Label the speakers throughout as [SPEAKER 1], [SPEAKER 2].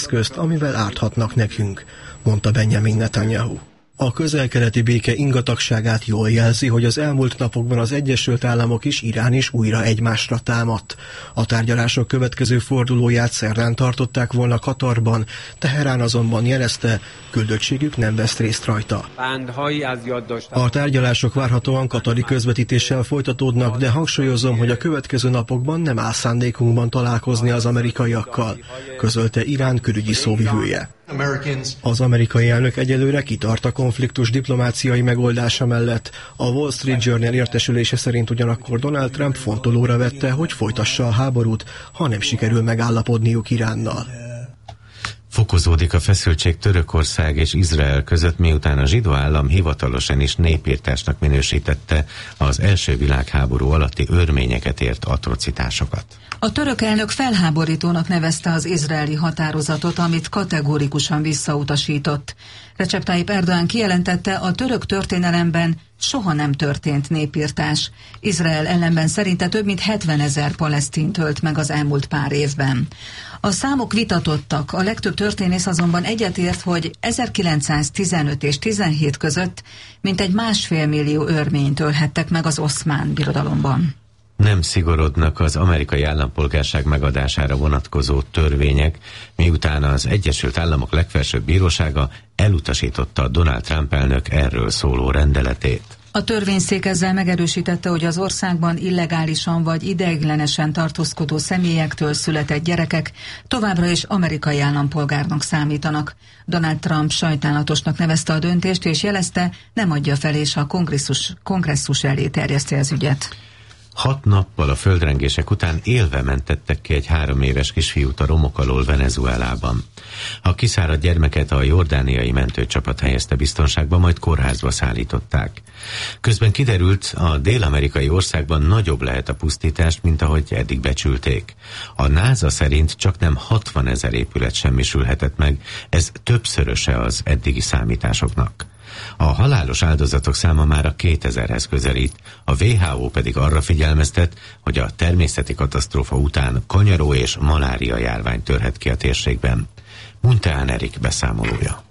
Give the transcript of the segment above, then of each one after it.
[SPEAKER 1] eszközt, amivel árthatnak nekünk, mondta Benjamin Netanyahu. A közel-keleti béke ingatagságát jól jelzi, hogy az elmúlt napokban az Egyesült Államok és Irán is újra egymásra támadt. A tárgyalások következő fordulóját szerdán tartották volna Katarban, Teherán azonban jelezte, küldöttségük nem vesz részt rajta. A tárgyalások várhatóan katari közvetítéssel folytatódnak, de hangsúlyozom, hogy a következő napokban nem áll szándékunkban találkozni az amerikaiakkal, közölte Irán külügyi szóvivője. Az amerikai elnök egyelőre kitart a konfliktus diplomáciai megoldása mellett. A Wall Street Journal értesülése szerint ugyanakkor Donald Trump fontolóra vette, hogy folytassa a háborút, ha nem sikerül megállapodniuk Iránnal.
[SPEAKER 2] Fokozódik a feszültség Törökország és Izrael között, miután a zsidó állam hivatalosan is népirtásnak minősítette az első világháború alatti örményeket ért atrocitásokat.
[SPEAKER 3] A török elnök felháborítónak nevezte az izraeli határozatot, amit kategórikusan visszautasított. Recep Tayyip Erdoğan kijelentette, a török történelemben soha nem történt népirtás. Izrael ellenben szerinte több mint 70 000 palesztint ölt meg az elmúlt pár évben. A számok vitatottak, a legtöbb történész azonban egyetért, hogy 1915 és 17 között mintegy 1,5 millió örményt ölhettek meg az Oszmán Birodalomban.
[SPEAKER 2] Nem szigorodnak az amerikai állampolgárság megadására vonatkozó törvények, miután az Egyesült Államok legfelsőbb bírósága elutasította Donald Trump elnök erről szóló rendeletét.
[SPEAKER 3] A törvényszék ezzel megerősítette, hogy az országban illegálisan vagy ideiglenesen tartózkodó személyektől született gyerekek továbbra is amerikai állampolgárnak számítanak. Donald Trump sajnálatosnak nevezte a döntést, és jelezte, nem adja fel, és a kongresszus elé terjeszti az ügyet.
[SPEAKER 2] 6 nappal a földrengések után élve mentettek ki egy 3 éves kisfiút a romok alól Venezuelában. A kiszáradt gyermeket a jordániai mentőcsapat helyezte biztonságba, majd kórházba szállították. Közben kiderült, a dél-amerikai országban nagyobb lehet a pusztítás, mint ahogy eddig becsülték. A NASA szerint csaknem 60 000 épület semmisülhetett meg, ez többszöröse az eddigi számításoknak. A halálos áldozatok száma már a 2000-hez közelít, a WHO pedig arra figyelmeztet, hogy a természeti katasztrófa után kanyaró és malária járvány törhet ki a térségben. Munteán Erik beszámolója.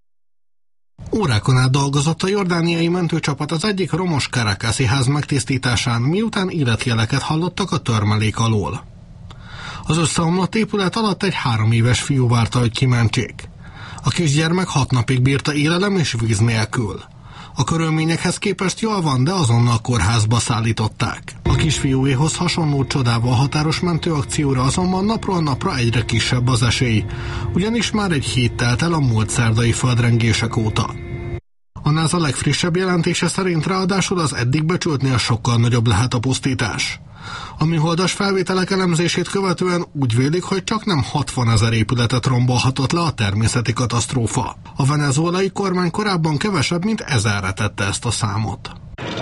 [SPEAKER 4] Órákon át dolgozott a jordániai mentőcsapat az egyik romos Caracasi ház megtisztításán, miután életjeleket hallottak a törmelék alól. Az összeomlott épület alatt egy 3 éves fiú várta, hogy kimentsék. A kisgyermek 6 napig bírta élelem és víz nélkül. A körülményekhez képest jól van, de azonnal kórházba szállították. A kisfiúéhoz hasonló csodával határos mentőakcióra azonban napról napra egyre kisebb az esély, ugyanis már egy hét telt el a múlt szerdai földrengések óta. A NASA legfrissebb jelentése szerint ráadásul az eddig becsültnél sokkal nagyobb lehet a pusztítás. A műholdas felvételek elemzését követően úgy vélik, hogy csak nem 60 000 épületet rombolhatott le a természeti katasztrófa. A venezuelai kormány korábban kevesebb, mint 1000-re tette ezt a számot.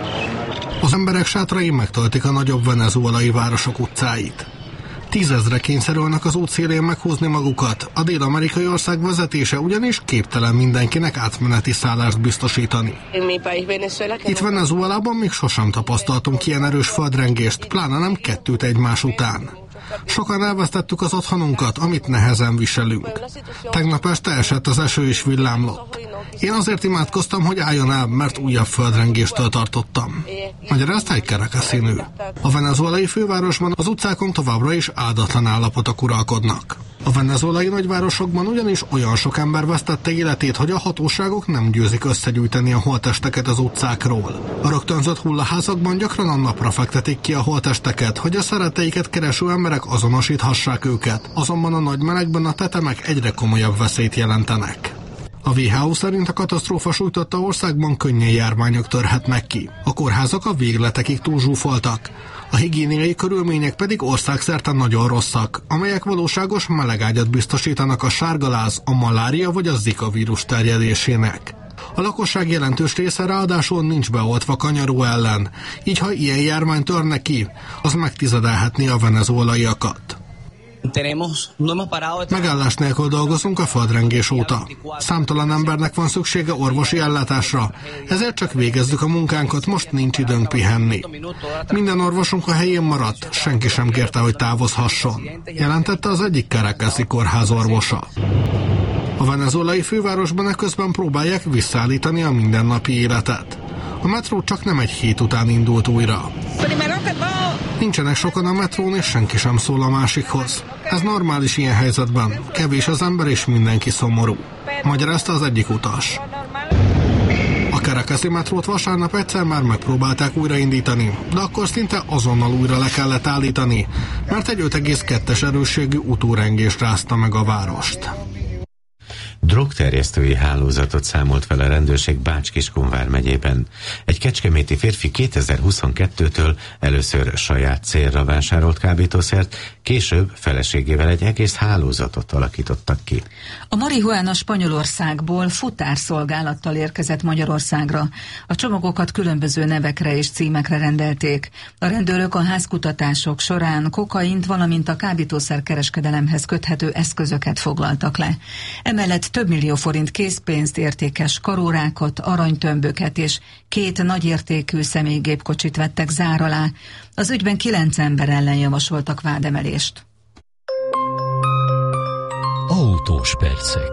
[SPEAKER 4] Az emberek sátrai megtöltik a nagyobb venezuelai városok utcáit. 10 000-re kényszerülnek az útszélén meghúzni magukat, a dél-amerikai ország vezetése ugyanis képtelen mindenkinek átmeneti szállást biztosítani. Itt Venezuelában még sosem tapasztaltunk ilyen erős földrengést, pláne nem 2 egymás után. Sokan elvesztettük az otthonunkat, amit nehezen viselünk. Tegnap este esett az eső és villámlott. Én azért imádkoztam, hogy álljon el, mert újabb földrengéstől tartottam. Magyarázta egy Caracasi nő. A venezuelai fővárosban az utcákon továbbra is áldatlan állapotok uralkodnak. A venezuelai nagyvárosokban ugyanis olyan sok ember vesztette életét, hogy a hatóságok nem győzik összegyűjteni a holttesteket az utcákról. A rögtönzött hullaházakban gyakran a napra fektetik ki a holttesteket, hogy a szeretteiket kereső emberek azonosíthassák őket, azonban a nagy melegben a tetemek egyre komolyabb veszélyt jelentenek. A WHO szerint a katasztrófa sújtotta országban könnyen járványok törhetnek ki. A kórházak a végletekig túlzsúfoltak. A higiéniai körülmények pedig országszerte nagyon rosszak, amelyek valóságos melegágyat biztosítanak a sárgaláz, a malária vagy a Zika vírus terjedésének. A lakosság jelentős része ráadásul nincs beoltva kanyaró ellen, így ha ilyen járvány törne ki, az megtizedelhetné a venezuelaiakat. Megállás nélkül dolgozunk a földrengés óta. Számtalan embernek van szüksége orvosi ellátásra, ezért csak végezzük a munkánkat, most nincs időnk pihenni. Minden orvosunk a helyén maradt, senki sem kérte, hogy távozhasson, jelentette az egyik Caracasi kórház orvosa. A venezuelai fővárosban eközben próbálják visszaállítani a mindennapi életet. A metró csak nem egy hét után indult újra. Nincsenek sokan a metrón, és senki sem szól a másikhoz. Ez normális ilyen helyzetben. Kevés az ember, és mindenki szomorú. Magyarázta az egyik utas. A Caracasi metrót vasárnap egyszer már megpróbálták újraindítani, de akkor szinte azonnal újra le kellett állítani, mert egy 5,2-es erősségű utórengés rázta meg a várost.
[SPEAKER 2] Drogterjesztői hálózatot számolt fel a rendőrség Bács-Kiskun vármegyében. Egy kecskeméti férfi 2022-től először saját célra vásárolt kábítószert, később feleségével egy egész hálózatot alakítottak ki.
[SPEAKER 3] A marihuána Spanyolországból futárszolgálattal érkezett Magyarországra. A csomagokat különböző nevekre és címekre rendelték. A rendőrök a házkutatások során kokaint, valamint a kábítószerkereskedelemhez köthető eszközöket foglaltak le. Emellett több millió forint készpénzt, értékes karórákat, aranytömböket és 2 nagyértékű személygépkocsit vettek zár alá. Az ügyben 9 ember ellen javasoltak vádemelést.
[SPEAKER 5] Autós percek.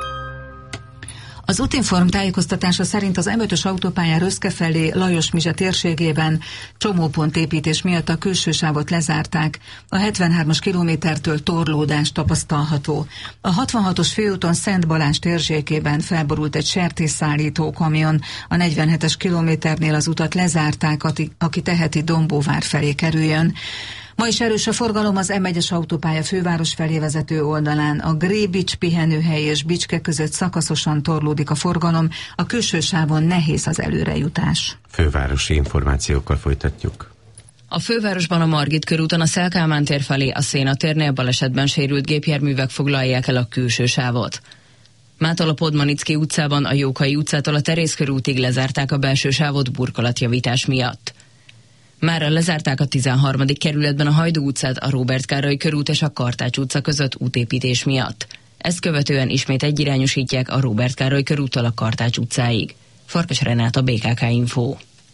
[SPEAKER 3] Az Útinform tájékoztatása szerint az M5-ös autópályán Röszke felé Lajos-Mizse térségében csomópontépítés miatt a külső sávot lezárták, a 73-as kilométertől torlódás tapasztalható. A 66-os főúton Szent Balázs térségében felborult egy sertésszállító kamion, a 47-es kilométernél az utat lezárták, aki teheti Dombóvár felé kerüljön. Ma is erős a forgalom az M1-es autópálya főváros felé vezető oldalán. A Grébics pihenőhely és Bicske között szakaszosan torlódik a forgalom, a külső sávon nehéz az előrejutás.
[SPEAKER 2] Fővárosi információkkal folytatjuk.
[SPEAKER 6] A fővárosban a Margit körúton a Széll Kálmán tér felé a Széna térnél balesetben sérült gépjárművek foglalják el a külső sávot. Mától a Podmanicki utcában a Jókai utcától a Terész körútig lezárták a belső sávot burkolatjavítás miatt. Mára lezárták a 13. kerületben a Hajdú utcát, a Róbert Károly körút és a Kartács utca között útépítés miatt. Ezt követően ismét egyirányosítják a Róbert Károly körúttól a Kartács utcáig. Farkas Renáta, BKK Info.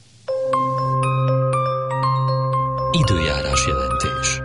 [SPEAKER 5] Időjárás jelentés.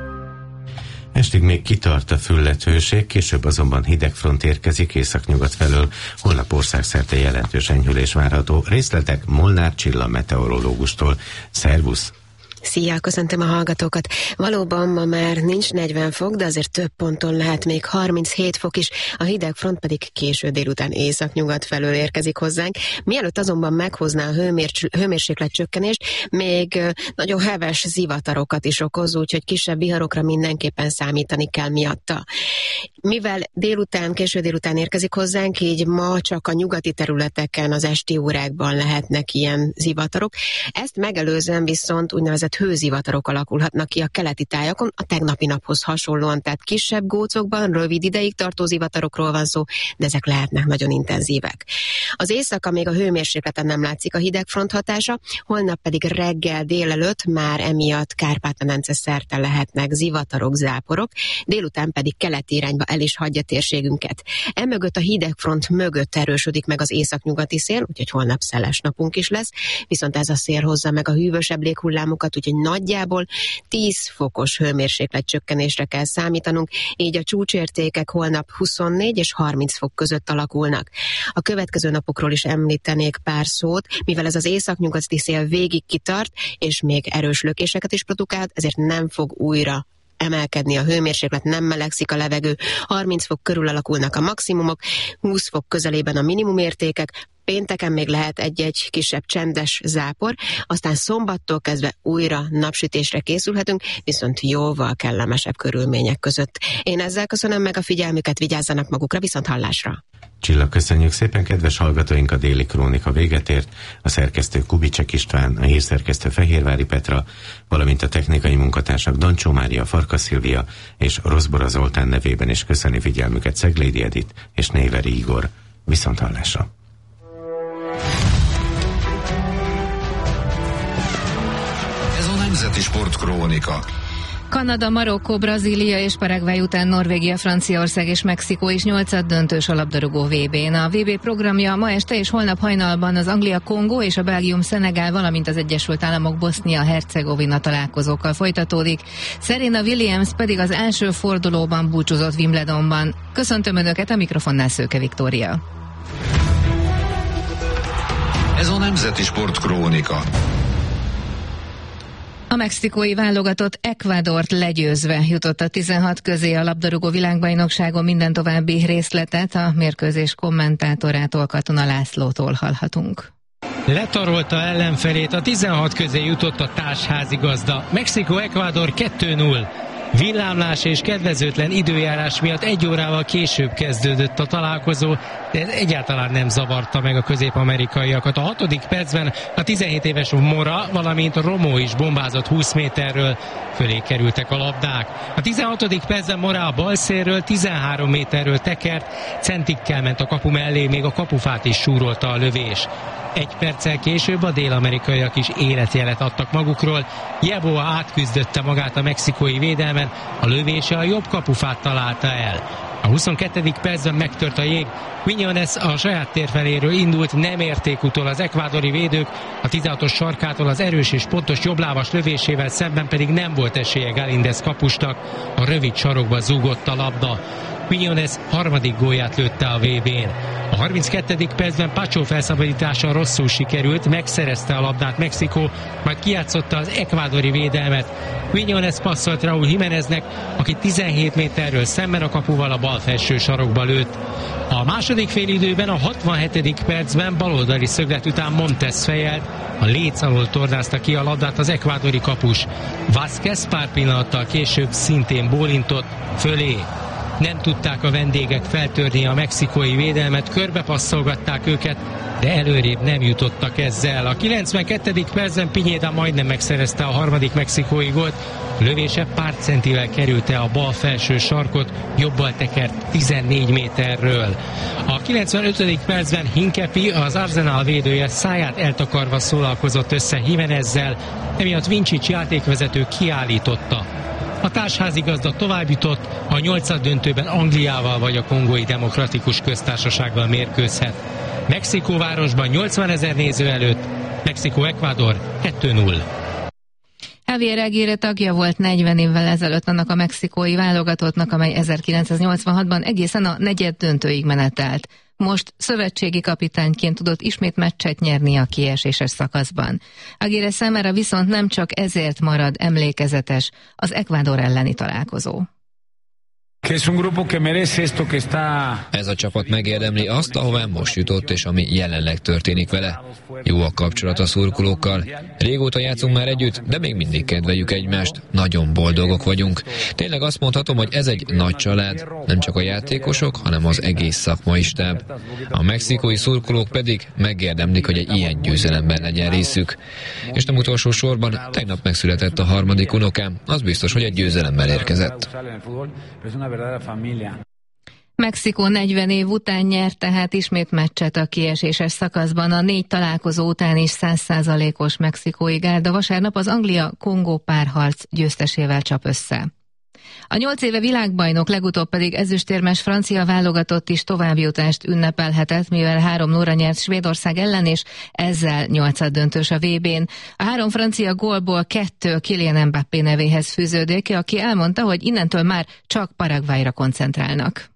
[SPEAKER 2] Estig még kitart a fülletőség, később azonban hideg front érkezik északnyugat felől, holnap országszerte jelentős enyhülés várható. Részletek Molnár Csilla meteorológustól. Szervusz!
[SPEAKER 7] Szia, köszöntöm a hallgatókat. Valóban ma már nincs 40 fok, de azért több ponton lehet még 37 fok is, a hideg front pedig késő délután északnyugat felől érkezik hozzánk. Mielőtt azonban meghozná a hőmérséklet csökkenést, még nagyon heves zivatarokat is okoz, úgyhogy kisebb viharokra mindenképpen számítani kell miatta. Mivel késő délután érkezik hozzánk, így ma csak a nyugati területeken az esti órákban lehetnek ilyen zivatarok. Ezt megelőzően viszont úgynevezett hőzivatarok alakulhatnak ki a keleti tájakon a tegnapi naphoz hasonlóan, tehát kisebb gócokban, rövid ideig tartó zivatarokról van szó, de ezek lehetnek nagyon intenzívek. Az éjszaka még a hőmérsékleten nem látszik a hidegfront hatása, holnap pedig reggel délelőtt már emiatt Kárpát-medence szerte lehetnek zivatarok, záporok, délután pedig keleti irányba el is hagyja térségünket. Emögött a hidegfront mögött erősödik meg az északnyugati szél, úgyhogy holnap szeles napunk is lesz, viszont ez a szél hozza meg a hűvösebb léghullámokat, úgyhogy nagyjából 10 fokos hőmérséklet csökkenésre kell számítanunk, így a csúcsértékek holnap 24 és 30 fok között alakulnak. A következő napokról is említenék pár szót, mivel ez az északnyugati szél végig kitart, és még erős lökéseket is produkál, ezért nem fog újra emelkedni a hőmérséklet, nem melegszik a levegő, 30 fok körül alakulnak a maximumok, 20 fok közelében a minimumértékek, pénteken még lehet egy-egy kisebb csendes zápor, aztán szombattól kezdve újra napsütésre készülhetünk, viszont jóval kellemesebb körülmények között. Én ezzel köszönöm meg a figyelmüket, vigyázzanak magukra, viszont hallásra!
[SPEAKER 2] Csilla, köszönjük szépen, kedves hallgatóink, a Déli Krónika véget ért, a szerkesztő Kubicsek István, a hírszerkesztő Fehérvári Petra, valamint a technikai munkatársak Dancsó Mária, Farkas Szilvia és Rozbora Zoltán nevében is köszöni figyelmüket Ceglédi Edit és Néveri Igor. Viszont hallásra!
[SPEAKER 8] Ez a Nemzeti Sportkrónika. Kanada, Marokkó, Brazília és Paraguay után Norvégia, Franciaország és Mexikó is 8-döntős a labdarúgó VB-n. A VB programja ma este és holnap hajnalban az Anglia-Kongó és a Belgium-Szenegál, valamint az Egyesült Államok Bosznia-Hercegovina találkozókkal folytatódik. Serena Williams pedig az első fordulóban búcsúzott Wimbledonban. Köszöntöm Önöket, a mikrofonnál Szőke Viktória.
[SPEAKER 9] Ez a Nemzeti Sport Krónika.
[SPEAKER 8] A mexikói válogatott Ecuadort legyőzve jutott a 16 közé a labdarúgó világbajnokságon. Minden további részletet a mérkőzés kommentátorától, Katona Lászlótól hallhatunk.
[SPEAKER 10] Letarolta ellenfelét, a 16 közé jutott a társházigazda. Mexikó-Ecuador 2-0. Villámlás és kedvezőtlen időjárás miatt 1 órával később kezdődött a találkozó, de ez egyáltalán nem zavarta meg a közép-amerikaiakat. A 6. percben a 17 éves Mora, valamint Romo is bombázott 20 méterről, fölé kerültek a labdák. A 16. percben Mora a bal szélről 13 méterről tekert, centikkel ment a kapu mellé, még a kapufát is súrolta a lövés. 1 perccel később a dél-amerikaiak is életjelet adtak magukról. Yeboah átküzdötte magát a mexikói védelmen, a lövése a jobb kapufát találta el. A 22. percben megtört a jég. Quiñones a saját térfeléről indult, nem érték utol az ekvádori védők, a 16-os sarkától az erős és pontos jobblábas lövésével szemben pedig nem volt esélye Galíndez kapusnak, a rövid sarokba zúgott a labda. Quiñones 3. gólját lőtte a VB-n. A 32. percben Pacho felszabadítása rosszul sikerült, megszerezte a labdát Mexikó, majd kijátszotta az ekvádori védelmet. Quiñones passzolt Raúl Jiméneznek, aki 17 méterről szemben a kapuval a bal felső sarokba lőtt. A második félidőben, a 67. percben baloldali szöglet után Montes fejelt, a léc alól tornázta ki a labdát az ekvádori kapus. Vázquez pár pillanattal később szintén bólintott fölé. Nem tudták a vendégek feltörni a mexikói védelmet, körbepasszolgatták őket, de előrébb nem jutottak ezzel. A 92. percben Piñeda majdnem megszerezte a 3. mexikói gólt, lövése pár centivel kerülte a bal felső sarkot, jobbal tekert 14 méterről. A 95. percben Hincapi, az Arsenal védője száját eltakarva szólalkozott össze Jiménezzel, emiatt Vincic játékvezető kiállította. A társházigazda tovább jutott, a 8-döntőben Angliával vagy a Kongói Demokratikus Köztársasággal mérkőzhet. Mexikóvárosban 80 000 néző előtt, Mexikó-Ecuador 2-0.
[SPEAKER 8] Javier Aguirre tagja volt 40 évvel ezelőtt annak a mexikói válogatottnak, amely 1986-ban egészen a negyeddöntőig menetelt. Most szövetségi kapitányként tudott ismét meccset nyerni a kieséses szakaszban. Aguirre számára viszont nem csak ezért marad emlékezetes az Ecuador elleni találkozó.
[SPEAKER 5] Ez a csapat megérdemli azt, ahová most jutott, és ami jelenleg történik vele. Jó a kapcsolat a szurkolókkal. Régóta játszunk már együtt, de még mindig kedveljük egymást. Nagyon boldogok vagyunk. Tényleg azt mondhatom, hogy ez egy nagy család. Nem csak a játékosok, hanem az egész szakmai stáb. A mexikói szurkolók pedig megérdemlik, hogy egy ilyen győzelemben legyen részük. És nem utolsó sorban, tegnap megszületett a 3. unokám. Az biztos, hogy egy győzelemmel érkezett.
[SPEAKER 8] Mexikó 40 év után nyert tehát ismét meccset a kieséses szakaszban. A 4 találkozó után is 100%-os mexikói gárda vasárnap az Anglia-Kongó párharc győztesével csap össze. A 8 éve világbajnok, legutóbb pedig ezüstérmes francia válogatott is továbbjutást ünnepelhetett, mivel 3-0-ra nyert Svédország ellen, és ezzel 8-döntős a VB-n. A 3 francia gólból 2 Kylian Mbappé nevéhez fűződik, aki elmondta, hogy innentől már csak Paraguayra koncentrálnak.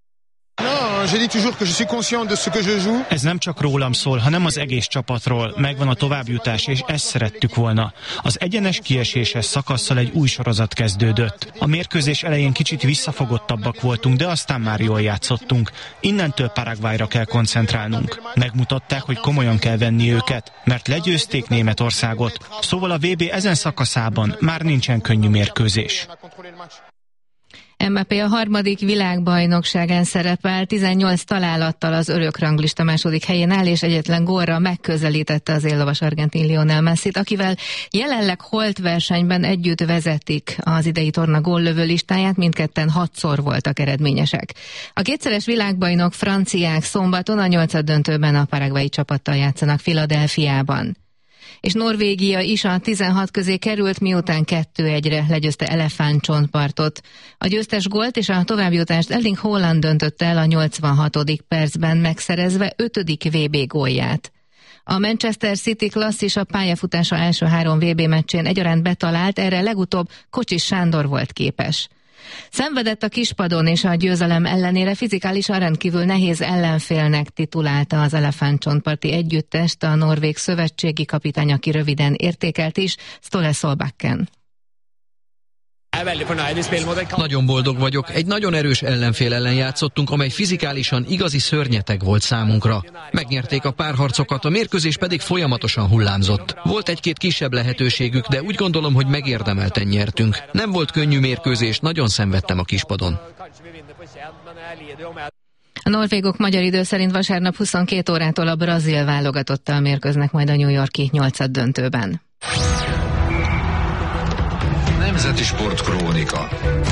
[SPEAKER 11] Ez nem csak rólam szól, hanem az egész csapatról. Megvan a továbbjutás, és ezt szerettük volna. Az egyenes kieséses szakasszal egy új sorozat kezdődött. A mérkőzés elején kicsit visszafogottabbak voltunk, de aztán már jól játszottunk. Innentől Paraguayra kell koncentrálnunk. Megmutatták, hogy komolyan kell venni őket, mert legyőzték Németországot. Szóval a VB ezen szakaszában már nincsen könnyű mérkőzés.
[SPEAKER 8] Mbappé a 3. világbajnokságán szerepel, 18 találattal az örökranglista második helyén áll, és egyetlen gólra megközelítette az éllovas argentin Lionel Messit, akivel jelenleg holt versenyben együtt vezetik az idei torna góllövő listáját, mindketten 6-szor voltak eredményesek. A kétszeres világbajnok franciák szombaton a 8-döntőben a paraguayi csapattal játszanak Philadelphiában. és Norvégia is a 16 közé került, miután 2-1-re legyőzte Elefántcsontpartot. A győztes gólt és a továbbjutást Erling Haaland döntötte el a 86. percben, megszerezve 5. VB gólját. A Manchester City klasszis a pályafutása első 3 VB meccsén egyaránt betalált, erre legutóbb Kocsis Sándor volt képes. Szenvedett a kispadon, és a győzelem ellenére fizikálisan rendkívül nehéz ellenfélnek titulálta az Elefántcsontparti együttest a norvég szövetségi kapitány, aki röviden értékelt is, Ståle Solbakken.
[SPEAKER 12] Nagyon boldog vagyok, egy nagyon erős ellenfél ellen játszottunk, amely fizikálisan igazi szörnyeteg volt számunkra. Megnyerték a párharcokat, a mérkőzés pedig folyamatosan hullámzott. Volt egy-két kisebb lehetőségük, de úgy gondolom, hogy megérdemelten nyertünk. Nem volt könnyű mérkőzés, nagyon szenvedtem a kispadon.
[SPEAKER 8] A norvégok magyar idő szerint vasárnap 22 órától a brazil válogatottal mérkőznek majd a New York-i 8. döntőben.
[SPEAKER 9] Nemzeti Sportkrónika.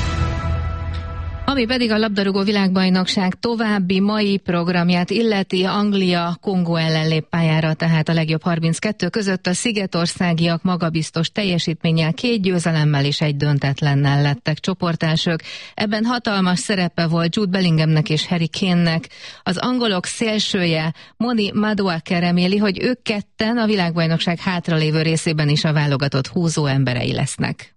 [SPEAKER 8] Ami pedig a labdarúgó világbajnokság további mai programját illeti, Anglia Kongó ellen lép pályára, tehát a legjobb 32 között a szigetországiak magabiztos teljesítménnyel 2 győzelemmel és 1 döntetlennel lettek csoportelsők. Ebben hatalmas szerepe volt Jude Bellinghamnek és Harry Kane-nek. Az angolok szélsője Moni Madueke reméli, hogy ők ketten a világbajnokság hátralévő részében is a válogatott húzó emberei lesznek.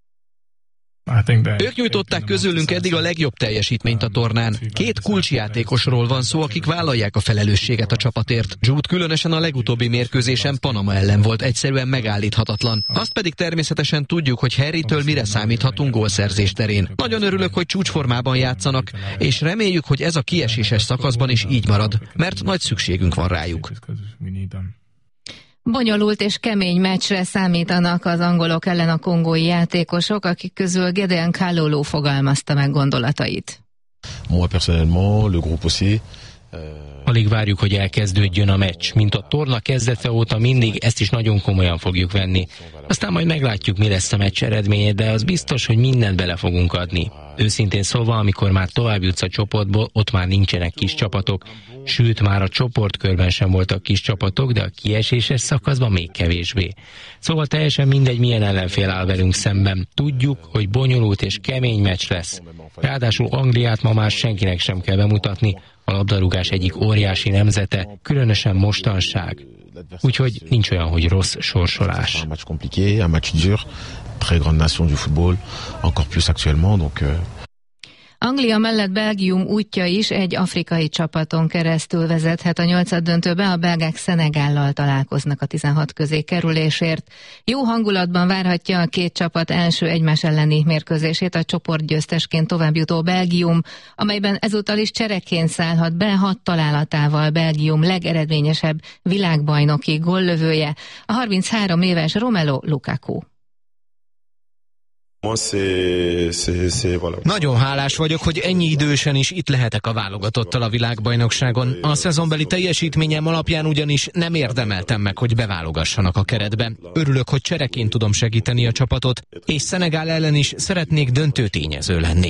[SPEAKER 12] Ők nyújtották közülünk eddig a legjobb teljesítményt a tornán. 2 kulcsjátékosról van szó, akik vállalják a felelősséget a csapatért. Jude különösen a legutóbbi mérkőzésen Panama ellen volt egyszerűen megállíthatatlan. Azt pedig természetesen tudjuk, hogy Harrytől mire számíthatunk gólszerzés terén. Nagyon örülök, hogy csúcsformában játszanak, és reméljük, hogy ez a kieséses szakaszban is így marad, mert nagy szükségünk van rájuk.
[SPEAKER 8] Bonyolult és kemény meccsre számítanak az angolok ellen a kongói játékosok, akik közül Gedeon Kalulu fogalmazta meg gondolatait.
[SPEAKER 13] Moi personnellement, le groupe aussi.
[SPEAKER 10] Alig várjuk, hogy elkezdődjön a meccs. Mint a torna kezdete óta mindig, ezt is nagyon komolyan fogjuk venni. Aztán majd meglátjuk, mi lesz a meccs eredménye, de az biztos, hogy mindent bele fogunk adni. Őszintén szóval, amikor már tovább jutsz a csoportból, ott már nincsenek kis csapatok, sőt már a csoportkörben sem voltak kis csapatok, de a kieséses szakaszban még kevésbé. Szóval teljesen mindegy, milyen ellenfél áll velünk szemben. Tudjuk, hogy bonyolult és kemény meccs lesz. Ráadásul Angliát ma már senkinek sem kell bemutatni, a labdarúgás egyik óriási nemzete, különösen mostanság. Úgyhogy nincs olyan, hogy rossz sorsolás.
[SPEAKER 13] Un match compliqué, un match dur, très grande nation du football, encore plus actuellement, donc
[SPEAKER 8] Anglia mellett Belgium útja is egy afrikai csapaton keresztül vezethet a 8. döntőbe, a belgák Szenegállal találkoznak a 16 közé kerülésért. Jó hangulatban várhatja a 2 csapat első egymás elleni mérkőzését a csoportgyőztesként továbbjutó Belgium, amelyben ezúttal is csereként szállhat be 6 találatával Belgium legeredményesebb világbajnoki góllövője, a 33 éves Romelu Lukaku.
[SPEAKER 14] Nagyon hálás vagyok, hogy ennyi idősen is itt lehetek a válogatottal a világbajnokságon. A szezonbeli teljesítményem alapján ugyanis nem érdemeltem meg, hogy beválogassanak a keretbe. Örülök, hogy csereként tudom segíteni a csapatot, és Szenegál ellen is szeretnék döntő tényező lenni.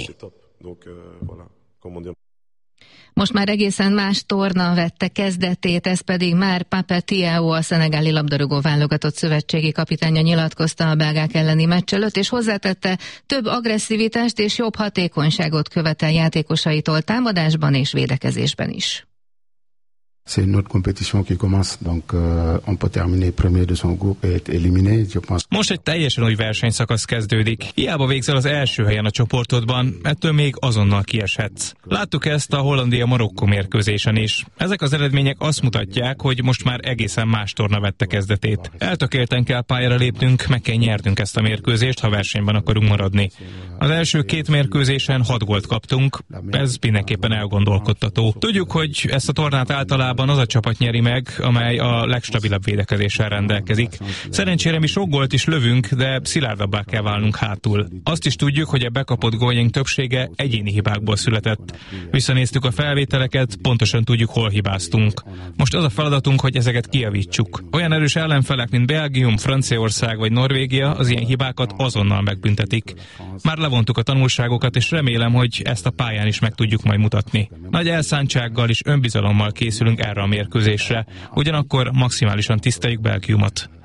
[SPEAKER 8] Most már egészen más torna vette kezdetét, ez pedig már Pape Thiaw, a szenegáli labdarúgó válogatott szövetségi kapitánya nyilatkozta a belgák elleni meccs előtt, és hozzátette, több agresszivitást és jobb hatékonyságot követel játékosaitól támadásban és védekezésben is.
[SPEAKER 15] C'est une autre compétition qui commence, donc on peut terminer premier de son groupe et être éliminé, je pense.
[SPEAKER 16] Most egy teljesen új versenyszakasz kezdődik. Hiába végzel az első helyen a csoportodban, ettől még azonnal kieshetsz. Láttuk ezt a Hollandia-Marokkó mérkőzésen is. Ezek az eredmények azt mutatják, hogy most már egészen más torna vette kezdetét. Eltökélten kell pályára lépnünk, meg kell nyernünk ezt a mérkőzést, ha versenyben akarunk maradni. Az első 2 mérkőzésen 6 gólt kaptunk, ez mindenképpen elgondolkodtató. Tudjuk, hogy ezt a tornát általában az a csapat nyeri meg, amely a legstabilabb védekezéssel rendelkezik. Szerencsére mi sok gólt is lövünk, de szilárdabbá kell válnunk hátul. Azt is tudjuk, hogy a bekapott góljaink többsége egyéni hibákból született. Visszanéztük a felvételeket, pontosan tudjuk, hol hibáztunk. Most az a feladatunk, hogy ezeket kijavítsuk. Olyan erős ellenfelek, mint Belgium, Franciaország vagy Norvégia az ilyen hibákat azonnal megbüntetik. Már levontuk a tanulságokat, és remélem, hogy ezt a pályán is meg tudjuk majd mutatni. Nagy elszántsággal és önbizalommal készülünk erre a mérkőzésre, ugyanakkor maximálisan tiszteljük Belgiumot.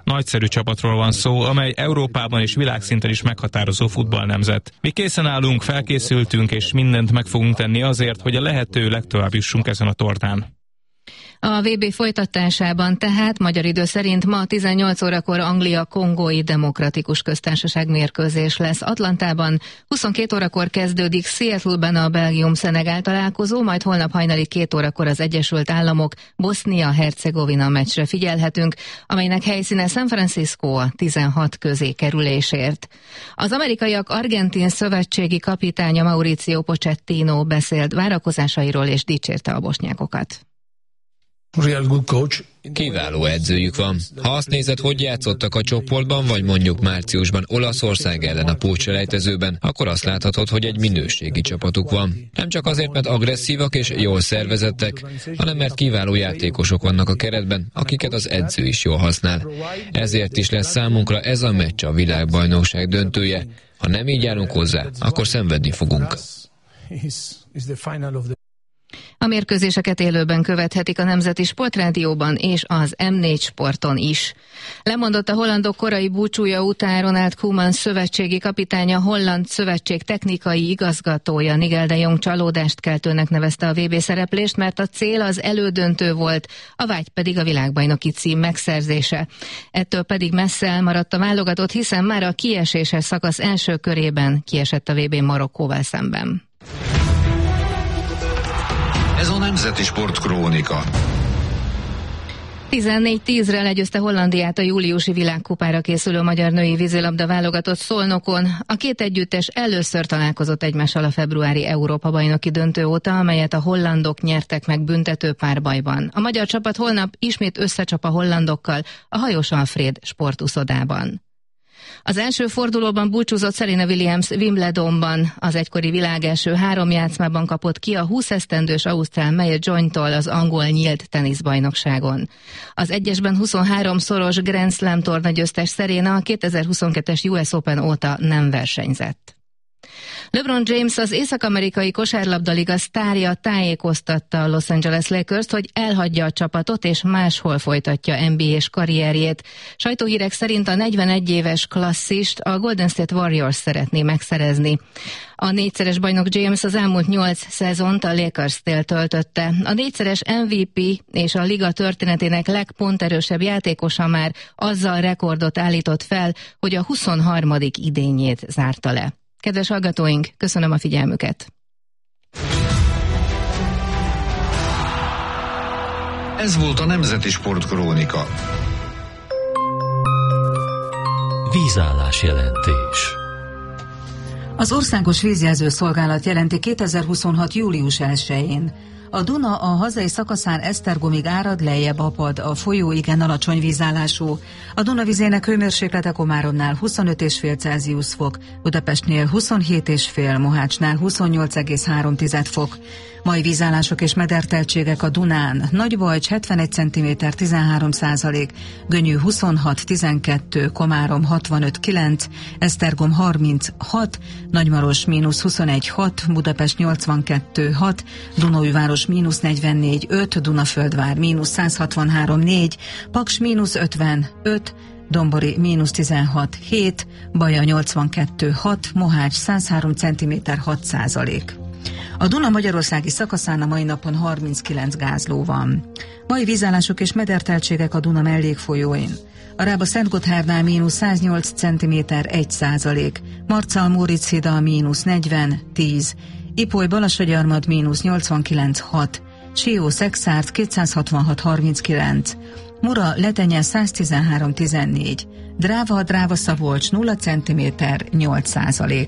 [SPEAKER 16] Nagyszerű csapatról van szó, amely Európában és világszinten is meghatározó futballnemzet. Mi készen állunk, felkészültünk, és mindent meg fogunk tenni azért, hogy a lehető legtovább jussunk ezen a tornán.
[SPEAKER 8] A VB folytatásában tehát magyar idő szerint ma 18 órakor Anglia-Kongói Demokratikus Köztársaság mérkőzés lesz Atlantában, 22 órakor kezdődik Seattle-ben a Belgium-Szenegál találkozó, majd holnap hajnali 2 órakor az Egyesült Államok Bosznia-Hercegovina meccsre figyelhetünk, amelynek helyszíne San Francisco a 16 közé kerülésért. Az amerikaiak argentin szövetségi kapitánya Mauricio Pochettino beszélt várakozásairól és dicsérte a bosnyákokat.
[SPEAKER 5] Kiváló edzőjük van. Ha azt nézed, hogy játszottak a csoportban, vagy mondjuk márciusban Olaszország ellen a pótselejtezőben, akkor azt láthatod, hogy egy minőségi csapatuk van. Nem csak azért, mert agresszívak és jól szervezettek, hanem mert kiváló játékosok vannak a keretben, akiket az edző is jól használ. Ezért is lesz számunkra ez a meccs a világbajnokság döntője. Ha nem így állunk hozzá, akkor szenvedni fogunk.
[SPEAKER 8] A mérkőzéseket élőben követhetik a Nemzeti Sportrádióban és az M4 Sporton is. Lemondott a hollandok korai búcsúja után Ronald Koeman szövetségi kapitánya, holland szövetség technikai igazgatója Nigel de Jong csalódást keltőnek nevezte a VB szereplést, mert a cél az elődöntő volt, a vágy pedig a világbajnoki cím megszerzése. Ettől pedig messze elmaradt a válogatott, hiszen már a kieséses szakasz első körében kiesett a VB Marokkóval szemben.
[SPEAKER 9] Ez a Nemzeti Sport Krónika.
[SPEAKER 8] 14-10-re legyőzte Hollandiát a júliusi világkupára készülő magyar női vízilabda válogatott Szolnokon. A két együttes először találkozott egymással a februári Európa-bajnoki döntő óta, amelyet a hollandok nyertek meg büntető párbajban. A magyar csapat holnap ismét összecsap a hollandokkal a Hajós Alfréd sportuszodában. Az első fordulóban búcsúzott Serena Williams Wimbledonban. Az egykori világ első 3 játszmában kapott ki a 20 esztendős ausztrál Maya Jointól az angol nyílt teniszbajnokságon. Az egyesben 23-szoros Grand Slam torna győztes Serena a 2022-es US Open óta nem versenyzett. LeBron James, az észak-amerikai kosárlabdaliga sztárja tájékoztatta a Los Angeles Lakers-t, hogy elhagyja a csapatot és máshol folytatja NBA-s karrierjét. Sajtóhírek szerint a 41 éves klasszist a Golden State Warriors szeretné megszerezni. A 4-szeres bajnok James az elmúlt 8 szezont a Lakers-tél töltötte. A 4-szeres MVP és a liga történetének legponterősebb játékosa már azzal rekordot állított fel, hogy a 23. idényét zárta le. Kedves hallgatóink, köszönöm a figyelmüket!
[SPEAKER 9] Ez volt a Nemzeti Sport Krónika.
[SPEAKER 17] Vízállás jelentés.
[SPEAKER 3] Az Országos Vízjelző Szolgálat jelenti 2026. július 1-én. A Duna a hazai szakaszán Esztergomig árad, lejjebb apad, a folyó igen alacsony vízállású. A Duna vizének hőmérséklete Komáromnál 25,5 Celsius fok, Budapestnél 27,5, Mohácsnál 28,3 fok. Mai vízállások és mederteltségek a Dunán: Nagybajcs 71 cm 13%, Gönyű 26-12, Komárom 65-9, Esztergom 36, Nagymaros -21,6, Budapest 82,6, Dunaújváros -44,5, Dunaföldvár -163,4, Paks -55, Dombori -16,7, Baja 82,6, Mohács 103 cm 6%. A Duna magyarországi szakaszán a mai napon 39 gázló van. Mai vízállások és mederteltségek a Duna mellékfolyóin. A Rába-Szentgotthárnál -108 cm 1%, Marcal-Móricz-hídal -40-10, Ipoly-Balassagyarmad -89,6, Sió-Szexárd 266,39, Mura-Letenye 113,14, Dráva-Szabolcs 0 cm 8%.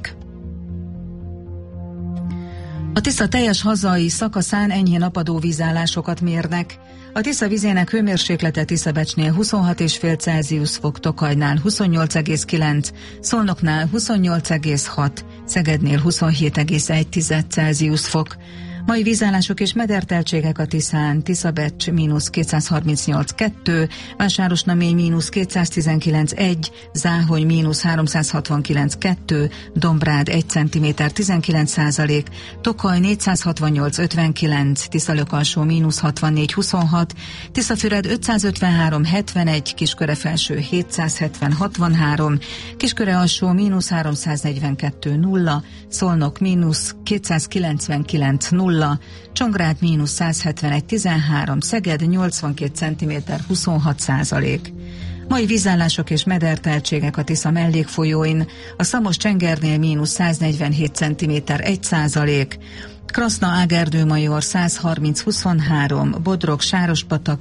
[SPEAKER 3] A Tisza teljes hazai szakaszán enyhén apadó vízállásokat mérnek. A Tisza vizének hőmérséklete Tiszabecsnél 26,5 Celsius fok, Tokajnál 28,9, Szolnoknál 28,6, Szegednél 27,1 Celsius fok. Mai vízállások és mederteltségek a Tiszán: Tiszabecs mínusz 238,2, Vásárosnamény mínusz 219,1, Záhony mínusz 369,2, Dombrád 1 cm 19%, Tokaj 468,59, Tiszalök-alsó mínusz 64,26, Tiszafüred 553,71, Kisköre-felső 770,63, Kisköre-alsó mínusz 342,0, Szolnok mínusz 299,0, Csongrád mínusz 171,13, Szeged 82 cm 26%. Mai vízállások és mederteltségek a Tisza mellékfolyóin: a Szamos-Csengernél mínusz 147 cm 1%, Kraszna-Ágerdő-Major 130,23, Bodrog-Sárospatak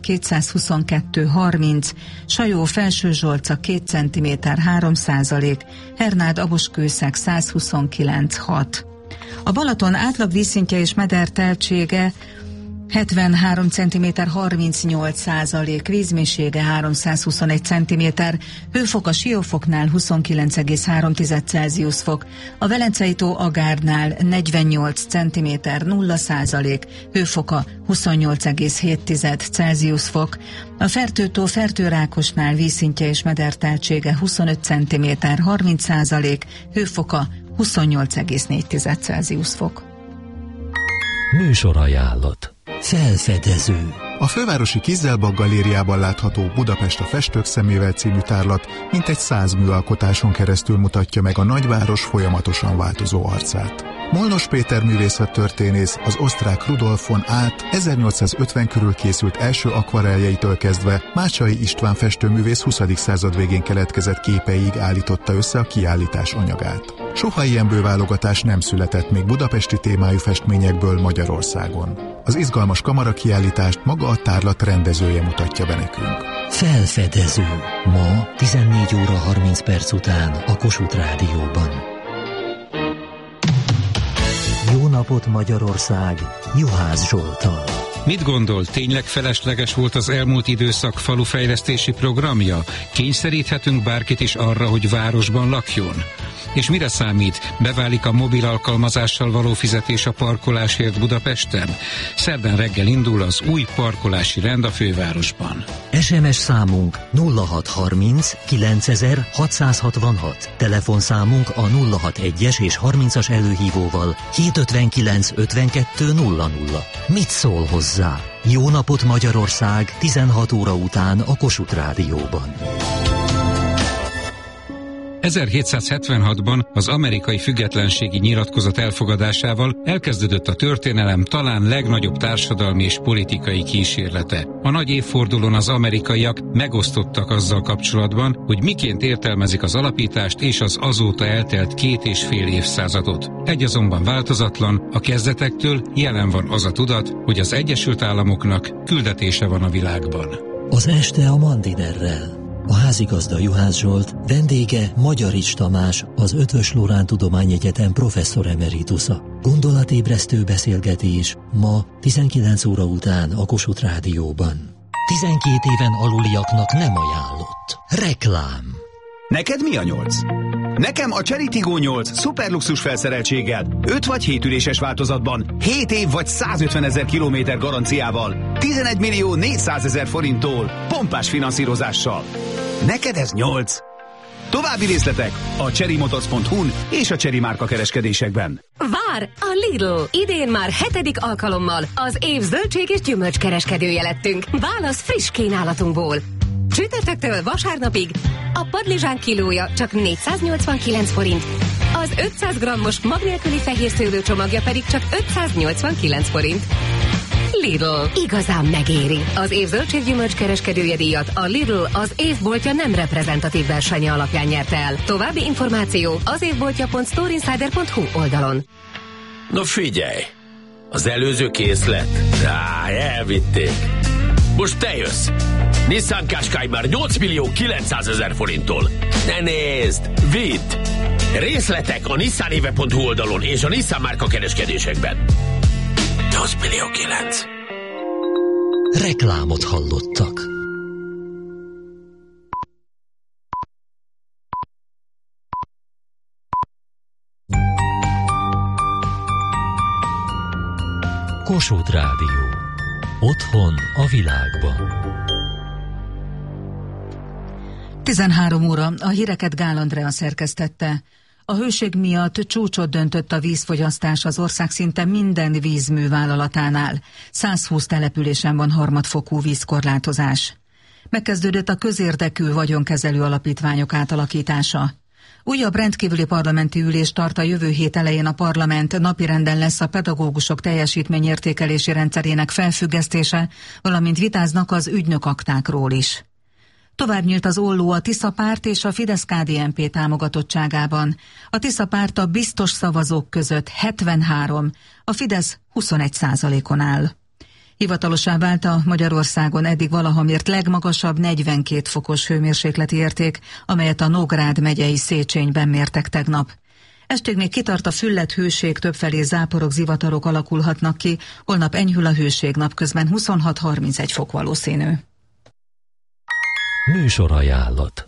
[SPEAKER 3] 222,30, Sajó-Felső-Zsolca 2 cm 3%, Hernád-Aboskőszeg 129,6. A Balaton átlag vízszintje és mederteltsége 73 cm 38%, vízmélysége 321 cm, hőfok a Siófoknál 29,3 Celsius fok, a Velencei-tó Agárnál 48 cm 0%, hőfoka 28,7 Celsius fok, a Fertőtó Fertőrákosnál vízszintje és mederteltsége 25 cm 30%, hőfoka 28,4 Celsius fok.
[SPEAKER 17] Műsorajánlat. Felfedező.
[SPEAKER 18] A fővárosi Kizelbak galériában látható Budapest a festők szemével című tárlat mintegy 100 műalkotáson keresztül mutatja meg a nagyváros folyamatosan változó arcát. Molnos Péter művészettörténész az osztrák Rudolf von Át 1850 körül készült első akvareljeitől kezdve Mácsai István festőművész 20. század végén keletkezett képeig állította össze a kiállítás anyagát. Soha ilyen bőválogatás nem született még budapesti témájú festményekből Magyarországon. Az izgalmas kamarakiállítást maga a tárlat rendezője mutatja be nekünk.
[SPEAKER 17] Felfedező. Ma 14 óra 30 perc után a Kossuth Rádióban. Jó napot Magyarország! Juhász Zsolttal.
[SPEAKER 19] Mit gondol, tényleg felesleges volt az elmúlt időszak falufejlesztési programja? Kényszeríthetünk bárkit is arra, hogy városban lakjon? És mire számít? Beválik a mobil alkalmazással való fizetés a parkolásért Budapesten? Szerdán reggel indul az új parkolási rend a fővárosban.
[SPEAKER 17] SMS számunk 0630 9666. Telefonszámunk a 061-es és 30-as előhívóval 759 52 00. Mit szól hozzá? Jó napot Magyarország 16 óra után a Kossuth Rádióban.
[SPEAKER 19] 1776-ban az amerikai függetlenségi nyilatkozat elfogadásával elkezdődött a történelem talán legnagyobb társadalmi és politikai kísérlete. A nagy évfordulón az amerikaiak megosztottak azzal kapcsolatban, hogy miként értelmezik az alapítást és az azóta eltelt 2,5 évszázadot. Egy azonban változatlan, a kezdetektől jelen van az a tudat, hogy az Egyesült Államoknak küldetése van a világban.
[SPEAKER 17] Az este a Mandinerrel. A házigazda Juhász Zsolt, vendége Magyarics Tamás, az Eötvös Loránd Tudományegyetem professzor emeritusa. Gondolatébresztő beszélgetés ma 19 óra után a Kossuth Rádióban. 12 éven aluliaknak nem ajánlott. Reklám.
[SPEAKER 20] Neked mi a 8? Nekem a Chery Tiggo 8 szuperluxus felszereltséggel, 5 vagy 7 üléses változatban, 7 év vagy 150 000 kilométer garanciával, 11 millió 400 000 forinttól, pompás finanszírozással. Neked ez 8? További részletek a cherrymotors.hu-n és a Chery márka kereskedésekben.
[SPEAKER 21] Vár! A Lidl! Idén már 7. alkalommal az év zöldség és gyümölcs kereskedője lettünk. Válasz friss kínálatunkból. Csütörtöktől vasárnapig a padlizsán kilója csak 489 forint, az 500 g-os mag nélküli fehérszőlő csomagja pedig csak 589 forint. Lidl. Igazán megéri. Az év zöldséggyümölcs kereskedője díjat a Lidl az évboltja nem reprezentatív versenye alapján nyerte el. További információ az évboltja.storeinsider.hu oldalon.
[SPEAKER 22] No figyelj! Az előző készlet? Elvitték. Most te jössz! Nissan Qashqai már 8 millió 900 000 forinttól. Ne nézd! Vidd! Részletek a nissanéve.hu oldalon és a Nissan márka kereskedésekben. 8 millió 9.
[SPEAKER 17] Reklámot hallottak. Kossuth Rádió. Otthon a világban.
[SPEAKER 3] 13 óra, a híreket Gál Andrea szerkesztette. A hőség miatt csúcsot döntött a vízfogyasztás az ország szinte minden vízművállalatánál. 120 településen van harmadfokú vízkorlátozás. Megkezdődött a közérdekű vagyonkezelő alapítványok átalakítása. Újabb rendkívüli parlamenti ülést tart a jövő hét elején a parlament, napirenden lesz a pedagógusok teljesítményértékelési rendszerének felfüggesztése, valamint vitáznak az ügynökaktákról is. Tovább nyílt az olló a Tisza párt és a Fidesz-KDNP támogatottságában. A Tisza párt a biztos szavazók között 73, a Fidesz 21%-on áll. Hivatalossá vált a Magyarországon eddig valaha mért legmagasabb 42 fokos hőmérsékleti érték, amelyet a Nógrád megyei Széchenyben mértek tegnap. Estig még kitart a fülledt hőség, többfelé záporok, zivatarok alakulhatnak ki, holnap enyhül a hőség, napközben 26-31 fok valószínű.
[SPEAKER 17] Műsorajánlat.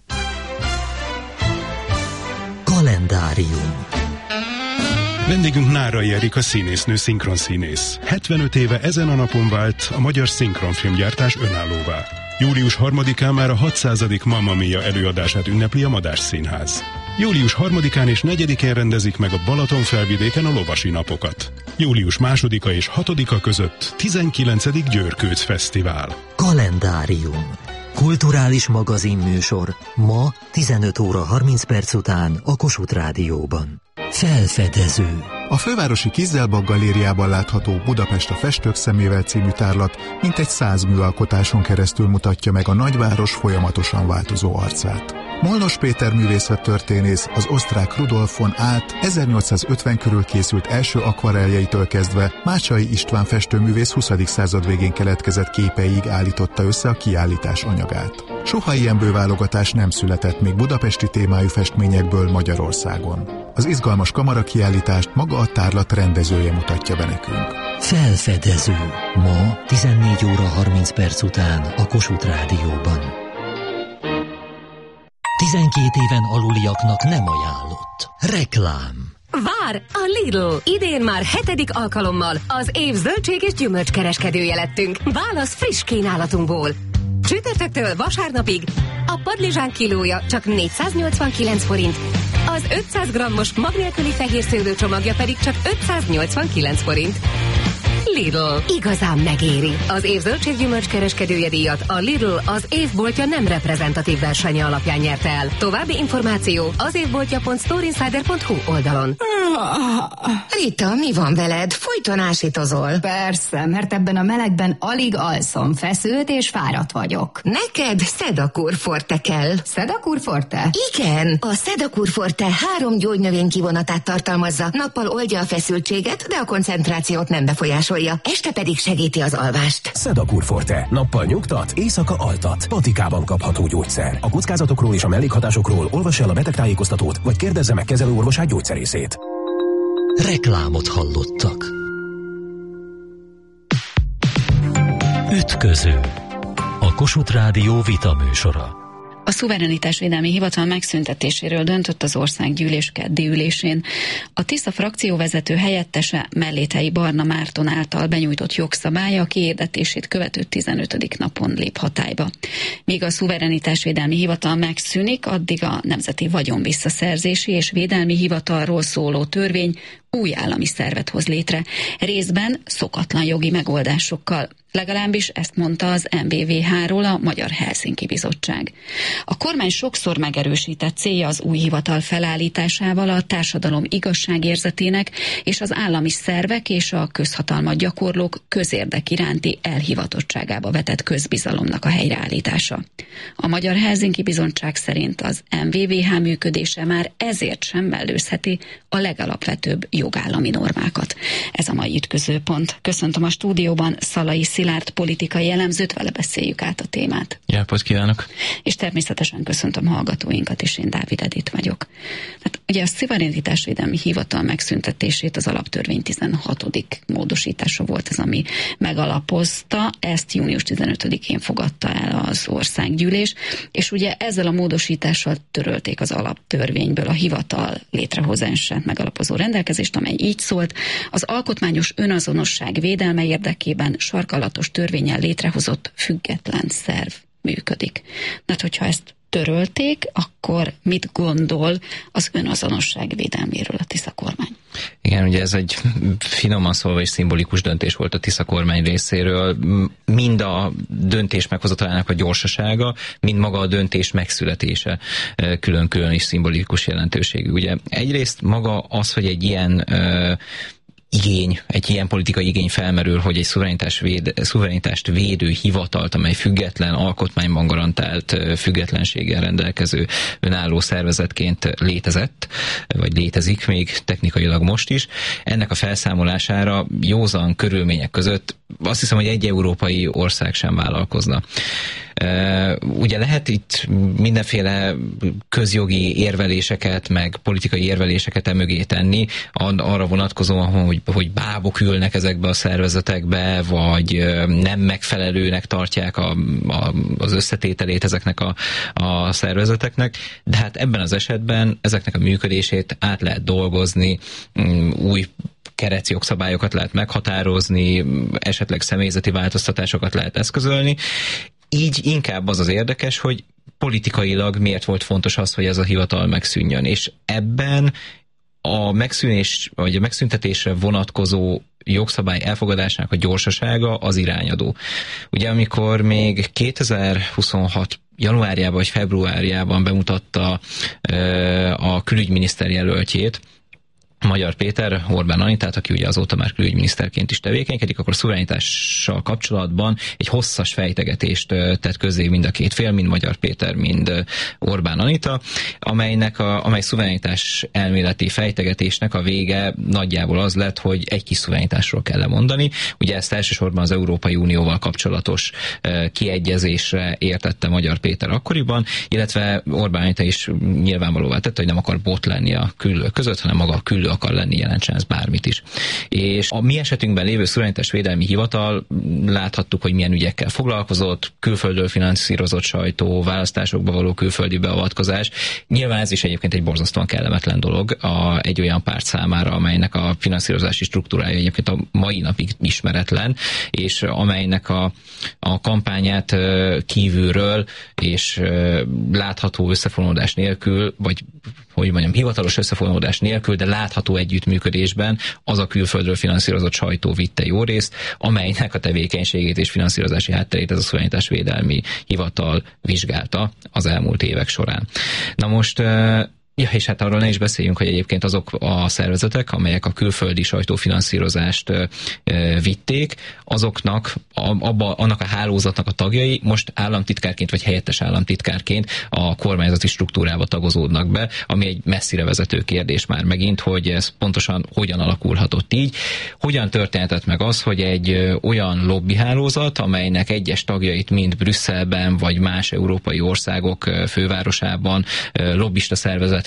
[SPEAKER 17] Kalendárium.
[SPEAKER 1] Vendégünk Nárai Erika színésznő, szinkronszínész. 75 éve ezen a napon vált a magyar szinkronfilmgyártás önállóvá. Július 3-án már a 600. Mamma Mia előadását ünnepli a Madách Színház. Július 3-án és 4-én rendezik meg a Balatonfelvidéken a Lovasi Napokat. Július 2-a és 6-a között 19. Győrkőc Fesztivál.
[SPEAKER 17] Kalendárium. Kulturális magazinműsor ma 15 óra 30 perc után a Kossuth Rádióban. Felfedező.
[SPEAKER 18] A fővárosi Kizelbak galériában látható Budapest a festők szemével című tárlat mintegy 100 műalkotáson keresztül mutatja meg a nagyváros folyamatosan változó arcát. Molnos Péter művészettörténész az osztrák Rudolf von Alt 1850 körül készült első akvarelljeitől kezdve Mácsai István festőművész 20. század végén keletkezett képeig állította össze a kiállítás anyagát. Soha ilyen bőválogatás nem született még budapesti témájú festményekből Magyarországon. Az izgalmas kamarakiállítást maga a tárlat rendezője mutatja be nekünk.
[SPEAKER 17] Felfedező. Ma 14 óra 30 perc után a Kossuth Rádióban. 12 éven aluliaknak nem ajánlott. Reklám.
[SPEAKER 21] Vár! A Lidl! Idén már 7. alkalommal az év zöldség és gyümölcskereskedője lettünk. Válasz friss kínálatunkból. Csütörtöktől vasárnapig a padlizsán kilója csak 489 forint, az 500 grammos mag nélküli fehérszőlő csomagja pedig csak 589 forint. Lidl. Igazán megéri. Az év zöldséggyümölcs kereskedője díjat a Lidl az évboltja nem reprezentatív versenye alapján nyerte el. További információ az évboltja.storeinsider.hu oldalon.
[SPEAKER 4] Rita, mi van veled? Folyton ásítozol.
[SPEAKER 23] Persze, mert ebben a melegben alig alszom, feszült és fáradt vagyok.
[SPEAKER 4] Neked Sedakur Forte kell.
[SPEAKER 23] Sedakur Forte?
[SPEAKER 4] Igen, a Sedakur Forte 3 gyógynövény kivonatát tartalmazza. Nappal oldja a feszültséget, de a koncentrációt nem befolyásolja. Este pedig segíti az alvást.
[SPEAKER 24] Sedakur Forte. Nappal nyugtat, éjszaka altat. Patikában kapható gyógyszer. A kockázatokról és a mellékhatásokról olvassa el a betegtájékoztatót, vagy kérdezze meg kezelőorvosát, gyógyszerészét.
[SPEAKER 17] Reklámot hallottak. Ütköző. A Kossuth Rádió vitaműsora.
[SPEAKER 25] A Szuverenitásvédelmi Hivatal megszüntetéséről döntött az országgyűlés keddi ülésén. A Tisza frakcióvezető helyettese Melléthelyi Barna Márton által benyújtott jogszabálya a kihirdetését követő 15. napon lép hatályba. Míg a Szuverenitásvédelmi Hivatal megszűnik, addig a Nemzeti Vagyonvisszaszerzési és Védelmi Hivatalról szóló törvény új állami szervet hoz létre, részben szokatlan jogi megoldásokkal. Legalábbis ezt mondta az MVVH-ról a Magyar Helsinki Bizottság. A kormány sokszor megerősített célja az új hivatal felállításával a társadalom igazságérzetének és az állami szervek és a közhatalmat gyakorlók közérdek iránti elhivatottságába vetett közbizalomnak a helyreállítása. A Magyar Helsinki Bizottság szerint az MVVH működése már ezért sem mellőzheti a legalapvetőbb jogállami normákat. Ez a mai ütközőpont. Köszöntöm a stúdióban Szalai Szilárd politikai elemzőt, vele beszéljük át a témát.
[SPEAKER 26] Jó napot kívánok!
[SPEAKER 25] És természetesen köszöntöm hallgatóinkat, és én Dávid Edit vagyok. Hát, ugye a Szuverenitásvédelmi Hivatal megszüntetését az alaptörvény 16. módosítása volt ez, ami megalapozta. Ezt június 15-én fogadta el az országgyűlés, és ugye ezzel a módosítással törölték az alaptörvényből a hivatal létrehozását megalapozó rendelkezést, döntést, amely így szólt: az alkotmányos önazonosság védelme érdekében sarkalatos törvénnyel létrehozott független szerv működik. Tehát, hogyha ezt törölték, akkor mit gondol az önazonosság védelméről a Tisza kormány?
[SPEAKER 2] Igen, ugye ez egy finoman szólva és szimbolikus döntés volt a Tisza kormány részéről. Mind a döntés meghozatalának a gyorsasága, mind maga a döntés megszületése külön-külön is szimbolikus jelentőségű. Ugye egyrészt maga az, hogy egy ilyen politikai igény felmerül, hogy egy szuverenitást védő hivatalt, amely független, alkotmányban garantált függetlenséggel rendelkező önálló szervezetként létezett, vagy létezik még technikailag most is. Ennek a felszámolására józan körülmények között azt hiszem, hogy egy európai ország sem vállalkozna. Ugye lehet itt mindenféle közjogi érveléseket, meg politikai érveléseket emögé tenni, arra vonatkozóan, hogy bábok ülnek ezekbe a szervezetekbe, vagy nem megfelelőnek tartják az összetételét ezeknek a szervezeteknek, de hát ebben az esetben ezeknek a működését át lehet dolgozni, új keretjogszabályokat lehet meghatározni, esetleg személyzeti változtatásokat lehet eszközölni. Így inkább az érdekes, hogy politikailag miért volt fontos az, hogy ez a hivatal megszűnjön. És ebben a megszűnés, vagy a megszüntetésre vonatkozó jogszabály elfogadásának a gyorsasága az irányadó. Ugye amikor még 2026 januárjában vagy februárjában bemutatta a külügyminiszter jelöltjét, Magyar Péter, Orbán Anitát, aki ugye azóta már külügyminiszterként is tevékenykedik, akkor szuverenitással kapcsolatban egy hosszas fejtegetést tett közzé mind a két fél, mind Magyar Péter, mind Orbán Anita, amely szuverenitás elméleti fejtegetésnek a vége nagyjából az lett, hogy egy kis szuverenitásról kell lemondani. Ugye ezt elsősorban az Európai Unióval kapcsolatos kiegyezésre értette Magyar Péter akkoriban, illetve Orbán Anita is nyilvánvalóvá tette, hogy nem akar bot lenni a küllők között, hanem maga a küllő akar lenni, jelentsen ez bármit is. És a mi esetünkben lévő szuverenitásvédelmi hivatal, láthattuk, hogy milyen ügyekkel foglalkozott, külföldről finanszírozott sajtó, választásokba való külföldi beavatkozás. Nyilván ez is egyébként egy borzasztóan kellemetlen dolog egy olyan párt számára, amelynek a finanszírozási struktúrája egyébként a mai napig ismeretlen, és amelynek a kampányát kívülről és látható összefonódás nélkül, vagy hogy mondjam, hivatalos összefonódás nélkül, de látható együttműködésben az a külföldről finanszírozott sajtó vitte jó részt, amelynek a tevékenységét és finanszírozási hátterét ez a szuverenitásvédelmi hivatal vizsgálta az elmúlt évek során. Na most és hát arról ne is beszéljünk, hogy egyébként azok a szervezetek, amelyek a külföldi sajtófinanszírozást vitték, azoknak annak a hálózatnak a tagjai most államtitkárként vagy helyettes államtitkárként a kormányzati struktúrába tagozódnak be, ami egy messzire vezető kérdés már megint, hogy ez pontosan hogyan alakulhatott így. Hogyan történhetett meg az, hogy egy olyan lobbihálózat, amelynek egyes tagjait mind Brüsszelben vagy más európai országok fővárosában lobbista szervezet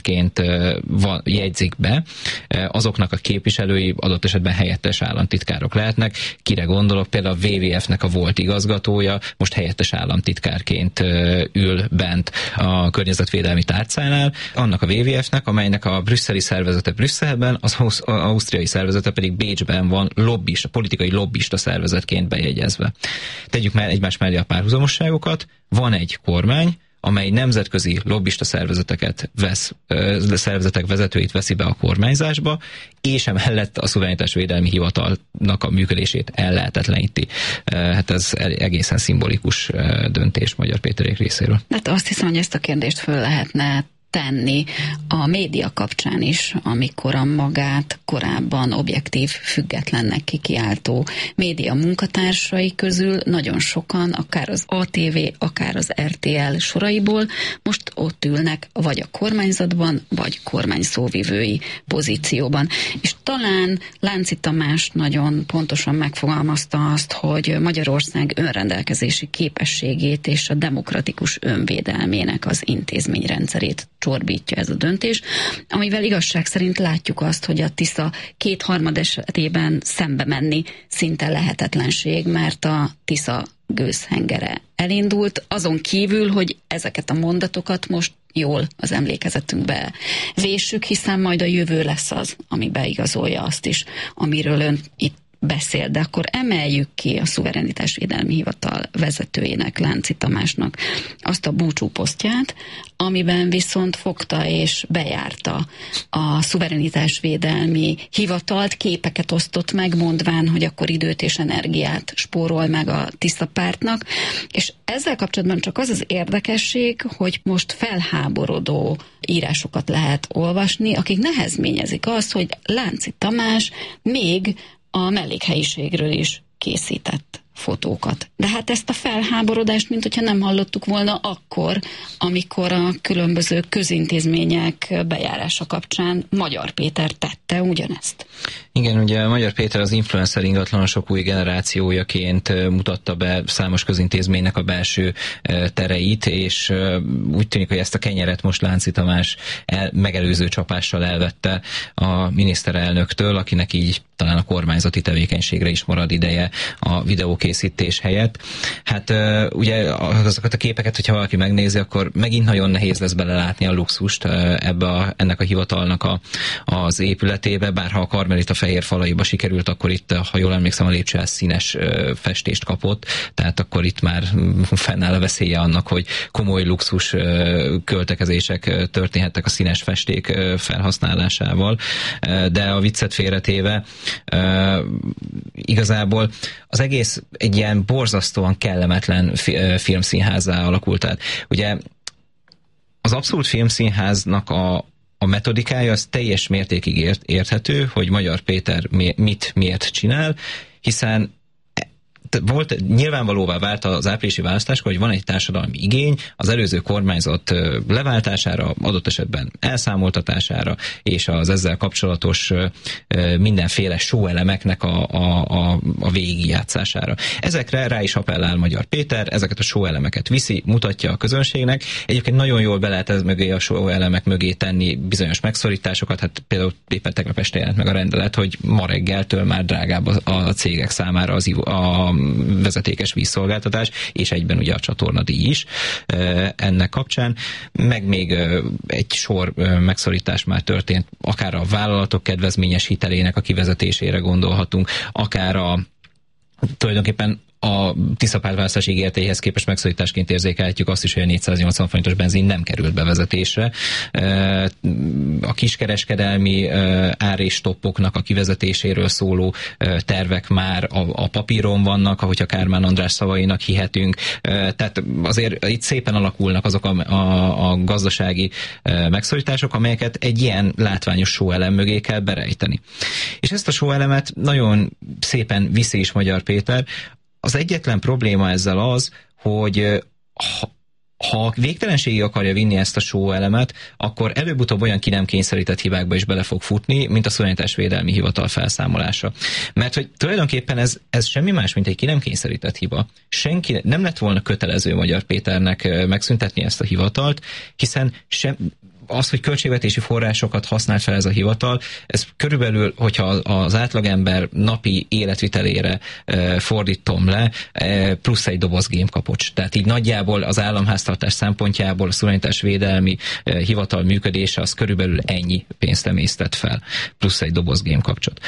[SPEAKER 2] jegyzik be, azoknak a képviselői adott esetben helyettes államtitkárok lehetnek. Kire gondolok? Például a WWF-nek a volt igazgatója most helyettes államtitkárként ül bent a környezetvédelmi tárcánál. Annak a WWF-nek, amelynek a brüsszeli szervezete Brüsszelben, az ausztriai szervezete pedig Bécsben van politikai lobbista szervezetként bejegyezve. Tegyük már egymás mellé a párhuzamosságokat. Van egy kormány, amely nemzetközi lobbista szervezetek vezetőit veszi be a kormányzásba, és emellett a szuverenitásvédelmi hivatalnak a működését ellehetetleníti. Hát ez egészen szimbolikus döntés Magyar Péterék részéről.
[SPEAKER 25] Hát azt hiszem, hogy ezt a kérdést föl lehetne tenni a média kapcsán is, amikor a magát korábban objektív, függetlennek kikiáltó média munkatársai közül nagyon sokan, akár az ATV, akár az RTL soraiból most ott ülnek, vagy a kormányzatban, vagy kormány szóvivői pozícióban. És talán Lánci Tamás nagyon pontosan megfogalmazta azt, hogy Magyarország önrendelkezési képességét és a demokratikus önvédelmének az intézményrendszerét csorbítja ez a döntés, amivel igazság szerint látjuk azt, hogy a Tisza kétharmad esetében szembe menni szinte lehetetlenség, mert a Tisza gőzhengere elindult, azon kívül, hogy ezeket a mondatokat most jól az emlékezetünkbe véssük, hiszen majd a jövő lesz az, ami beigazolja azt is, amiről ön itt beszél, de akkor emeljük ki a Szuverenitásvédelmi Hivatal vezetőjének, Lánci Tamásnak azt a búcsúposztját, amiben viszont fogta és bejárta a Szuverenitásvédelmi Hivatalt, képeket osztott meg, mondván, hogy akkor időt és energiát spórol meg a Tisza pártnak, és ezzel kapcsolatban csak az az érdekesség, hogy most felháborodó írásokat lehet olvasni, akik nehezményezik azt, hogy Lánci Tamás még a mellékhelyiségről is készített fotókat. De hát ezt a felháborodást, mint hogyha nem hallottuk volna akkor, amikor a különböző közintézmények bejárása kapcsán Magyar Péter tette ugyanezt.
[SPEAKER 2] Igen, ugye Magyar Péter az influencer ingatlanosok új generációjaként mutatta be számos közintézménynek a belső tereit, és úgy tűnik, hogy ezt a kenyeret most Lánci Tamás megelőző csapással elvette a miniszterelnöktől, akinek így talán a kormányzati tevékenységre is marad ideje a videókészítés helyett. Hát ugye azokat a képeket, hogyha valaki megnézi, akkor megint nagyon nehéz lesz belelátni a luxust ennek a hivatalnak az épületébe, bárha a Karmelita fehér falaiba sikerült, akkor itt, ha jól emlékszem, a lépcsőház színes festést kapott, tehát akkor itt már fennáll a veszélye annak, hogy komoly luxus költekezések történhettek a színes festék felhasználásával, de a viccet félretéve igazából az egész egy ilyen borzasztóan kellemetlen filmszínházzá alakult. Tehát ugye az Abszolút Filmszínháznak a metodikája az teljes mértékig érthető, hogy Magyar Péter miért csinál, hiszen nyilvánvalóvá vált az áprilisi választáskor, hogy van egy társadalmi igény az előző kormányzat leváltására, adott esetben elszámoltatására, és az ezzel kapcsolatos mindenféle show-elemeknek a végigjátszására. Ezekre rá is appellál Magyar Péter, ezeket a show-elemeket viszi, mutatja a közönségnek. Egyébként nagyon jól be lehet ez mögé, a show-elemek mögé tenni bizonyos megszorításokat, hát például éppen tegnap este jelent meg a rendelet, hogy ma reggeltől már drágább a cégek számára a vezetékes vízszolgáltatás, és egyben ugye a csatornadíj is ennek kapcsán. Meg még egy sor megszorítás már történt, akár a vállalatok kedvezményes hitelének a kivezetésére gondolhatunk, akár tulajdonképpen a Tisza pártválasztás ígéreteihez képest megszorításként érzékelhetjük azt is, hogy a 480 forintos benzin nem került bevezetésre. A kiskereskedelmi ár és stoppoknak a kivezetéséről szóló tervek már a papíron vannak, ahogy a Kármán András szavainak hihetünk. Tehát azért itt szépen alakulnak azok a gazdasági megszorítások, amelyeket egy ilyen látványos show-elem mögé kell berejteni. És ezt a show-elemet nagyon szépen viszi is Magyar Péter. Az egyetlen probléma ezzel az, hogy ha végtelenségig akarja vinni ezt a show-elemet, akkor előbb-utóbb olyan ki nem kényszerített hibákba is bele fog futni, mint a Szuverenitásvédelmi Hivatal felszámolása. Mert hogy tulajdonképpen ez semmi más, mint egy ki nem kényszerített hiba. Senki nem lett volna kötelező Magyar Péternek megszüntetni ezt a hivatalt, hiszen az, hogy költségvetési forrásokat használt fel ez a hivatal, ez körülbelül, hogyha az átlagember napi életvitelére fordítom le, plusz egy doboz gémkapocs. Tehát így nagyjából az államháztartás szempontjából a Szuverenitásvédelmi Hivatal működése az körülbelül ennyi pénzt emésztett fel, plusz egy doboz gémkapcsot.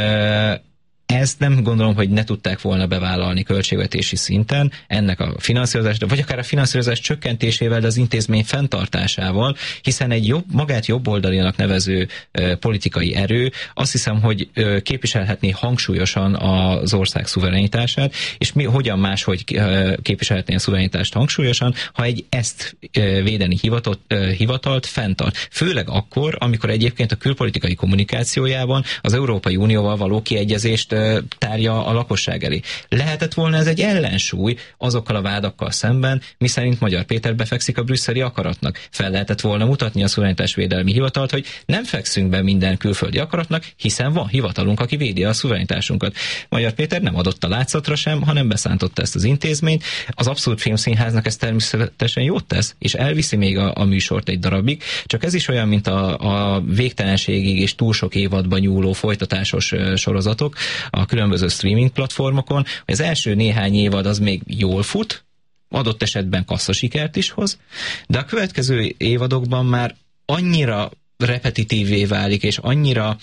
[SPEAKER 2] Ezt nem gondolom, hogy ne tudták volna bevállalni költségvetési szinten ennek a finanszírozásra, vagy akár a finanszírozás csökkentésével, de az intézmény fenntartásával, hiszen egy magát jobboldalinak nevező politikai erő azt hiszem, hogy képviselhetné hangsúlyosan az ország szuverenitását, és hogyan máshogy képviselhetné a szuverenitást hangsúlyosan, ha egy ezt védeni hivatalt fenntart. Főleg akkor, amikor egyébként a külpolitikai kommunikációjában az Európai Unióval való kiegyezést tárja a lakosság elé. Lehetett volna ez egy ellensúly azokkal a vádakkal szemben, miszerint Magyar Péter befekszik a brüsszeli akaratnak. Fel lehetett volna mutatni a Szuverenitásvédelmi Hivatalt, hogy nem fekszünk be minden külföldi akaratnak, hiszen van hivatalunk, aki védi a szuverenitásunkat. Magyar Péter nem adott a látszatra sem, hanem beszántotta ezt az intézményt. Az Abszolút Filmszínháznak ez természetesen jót tesz, és elviszi még a műsort egy darabig, csak ez is olyan, mint a végtelenségig és túl sok évadban nyúló folytatásos sorozatok a különböző streaming platformokon, hogy az első néhány évad az még jól fut, adott esetben kasszasikert is hoz, de a következő évadokban már annyira repetitívé válik, és annyira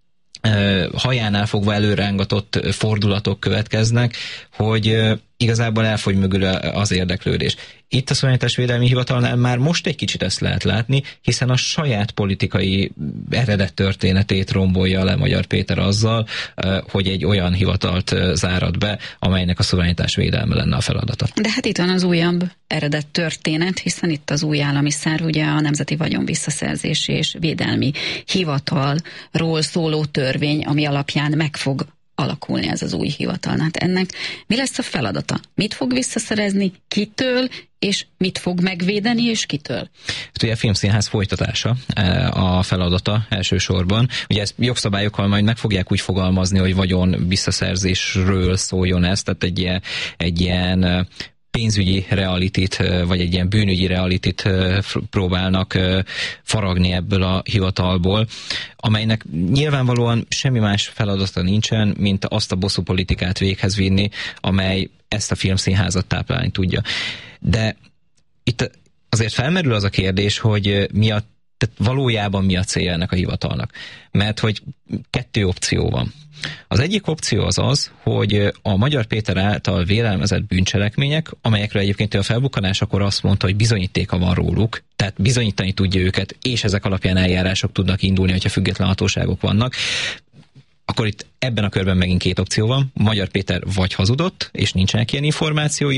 [SPEAKER 2] hajánál fogva előrángatott fordulatok következnek, hogy igazából elfogy mögül az érdeklődés. Itt a Szuverenitásvédelmi Hivatalnál már most egy kicsit ezt lehet látni, hiszen a saját politikai eredet történetét rombolja le Magyar Péter azzal, hogy egy olyan hivatalt zárat be, amelynek a szuverenitásvédelme lenne a feladata.
[SPEAKER 25] De hát itt van az újabb eredet történet, hiszen itt az új állami szerv, ugye a Nemzeti Vagyonvisszaszerzési és Védelmi Hivatalról szóló törvény, ami alapján meg fog alakulni ez az új hivatal. Hát ennek mi lesz a feladata? Mit fog visszaszerezni, kitől, és mit fog megvédeni, és kitől?
[SPEAKER 2] Hát ugye a Filmszínház folytatása a feladata elsősorban. Ugye ezt jogszabályokkal majd meg fogják úgy fogalmazni, hogy vagyon visszaszerzésről szóljon ez, tehát egy ilyen pénzügyi realitit, vagy egy ilyen bűnügyi realitit próbálnak faragni ebből a hivatalból, amelynek nyilvánvalóan semmi más feladata nincsen, mint azt a bosszúpolitikát véghez vinni, amely ezt a filmszínházat táplálni tudja. De itt azért felmerül az a kérdés, hogy tehát valójában mi a célja ennek a hivatalnak. Mert hogy 2 opció van. Az egyik opció az, hogy a Magyar Péter által vélelmezett bűncselekmények, amelyekről egyébként a felbukkanásakor azt mondta, hogy bizonyítéka van róluk, tehát bizonyítani tudja őket, és ezek alapján eljárások tudnak indulni, hogyha független hatóságok vannak, akkor itt ebben a körben megint 2 opció van. Magyar Péter vagy hazudott, és nincsenek ilyen információi,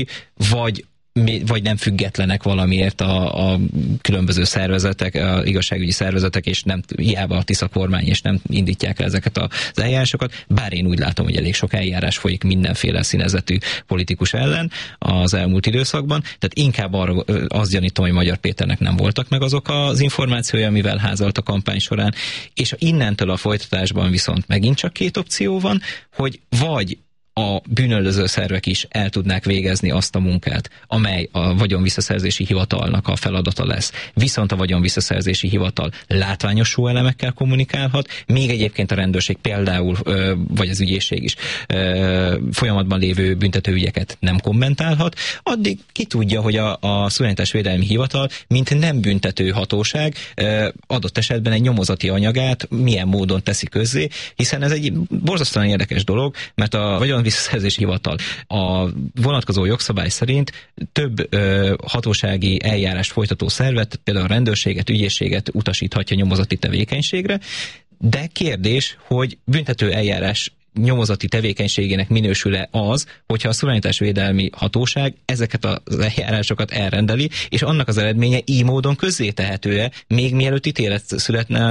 [SPEAKER 2] vagy nem függetlenek valamiért a különböző szervezetek, a igazságügyi szervezetek, és nem hiába a Tisza kormány, és nem indítják el ezeket az eljárásokat, bár én úgy látom, hogy elég sok eljárás folyik mindenféle színezetű politikus ellen az elmúlt időszakban, tehát inkább arra azt gyanítom, hogy Magyar Péternek nem voltak meg azok az információi, amivel házalt a kampány során, és innentől a folytatásban viszont megint csak 2 opció van, hogy vagy a bűnöldöző szervek is el tudnák végezni azt a munkát, amely a vagyonvisszaszerzési hivatalnak a feladata lesz. Viszont a vagyonvisszaszerzési hivatal látványos elemekkel kommunikálhat, még egyébként a rendőrség például, vagy az ügyészség is folyamatban lévő büntetőügyeket nem kommentálhat, addig ki tudja, hogy a Szuverenitásvédelmi Hivatal, mint nem büntető hatóság, adott esetben egy nyomozati anyagát milyen módon teszi közzé, hiszen ez egy borzasztóan érdekes dolog, mert a Visszaszerzési Hivatal a vonatkozó jogszabály szerint több hatósági eljárást folytató szervet, például a rendőrséget, ügyészséget utasíthatja nyomozati tevékenységre, de kérdés, hogy büntető eljárás nyomozati tevékenységének minősül-e az, hogyha a Szuverenitásvédelmi Hatóság ezeket az eljárásokat elrendeli, és annak az eredménye így módon közzétehető-e, még mielőtt ítélet születne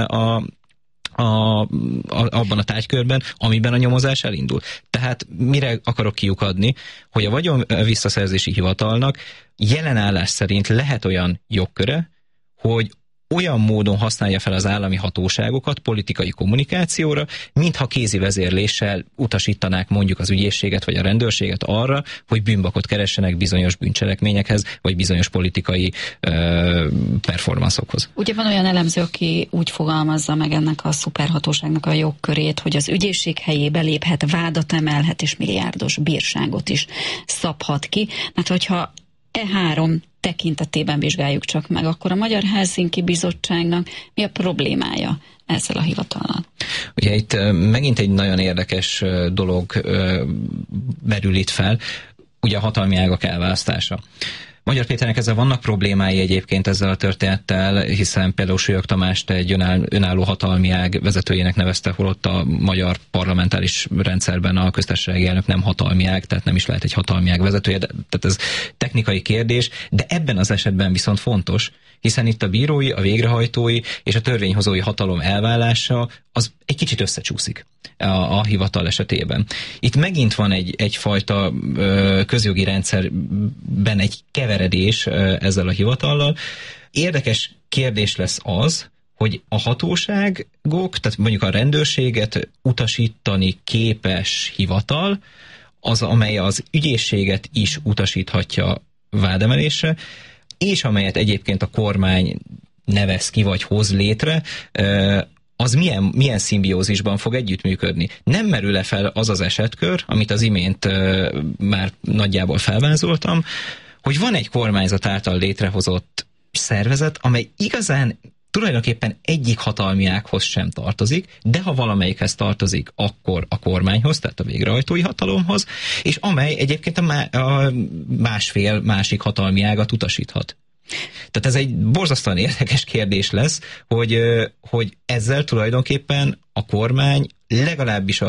[SPEAKER 2] abban a tárgykörben, amiben a nyomozás elindul. Tehát mire akarok kiukadni, hogy a Vagyonvisszaszerzési Hivatalnak jelenállás szerint lehet olyan jogköre, hogy olyan módon használja fel az állami hatóságokat politikai kommunikációra, mintha kézi vezérléssel utasítanák mondjuk az ügyészséget vagy a rendőrséget arra, hogy bűnbakot keressenek bizonyos bűncselekményekhez, vagy bizonyos politikai performanszokhoz.
[SPEAKER 25] Ugye van olyan elemző, aki úgy fogalmazza meg ennek a szuperhatóságnak a jogkörét, hogy az ügyészség helyébe léphet, vádat emelhet és milliárdos bírságot is szabhat ki. Mert hogyha E3 tekintetében vizsgáljuk csak meg, akkor a Magyar Helsinki Bizottságnak mi a problémája ezzel a hivatallal?
[SPEAKER 2] Ugye itt megint egy nagyon érdekes dolog merül itt fel, ugye a hatalmi ágak elválasztása. Magyar Péternek ezzel vannak problémái egyébként ezzel a történettel, hiszen például Súlyog Tamást egy önálló hatalmi ág vezetőjének nevezte, holott a magyar parlamentáris rendszerben a köztársasági elnök nem hatalmi ág, tehát nem is lehet egy hatalmi ág vezetője, tehát ez technikai kérdés, de ebben az esetben viszont fontos, hiszen itt a bírói, a végrehajtói és a törvényhozói hatalom elválása az egy kicsit összecsúszik a hivatal esetében. Itt megint van egyfajta közjogi rendszerben egy keveredés ezzel a hivatallal. Érdekes kérdés lesz az, hogy a hatóságok, tehát mondjuk a rendőrséget utasítani képes hivatal, az, amely az ügyészséget is utasíthatja vádemelésre, és amelyet egyébként a kormány nevez ki vagy hoz létre, az milyen szimbiózisban fog együttműködni. Nem merül-e fel az az esetkör, amit az imént már nagyjából felvázoltam, hogy van egy kormányzat által létrehozott szervezet, amely igazán tulajdonképpen egyik hatalmi ághoz sem tartozik, de ha valamelyikhez tartozik, akkor a kormányhoz, tehát a végrehajtói hatalomhoz, és amely egyébként a másik hatalmi ágat utasíthat. Tehát ez egy borzasztóan érdekes kérdés lesz, hogy ezzel tulajdonképpen a kormány legalábbis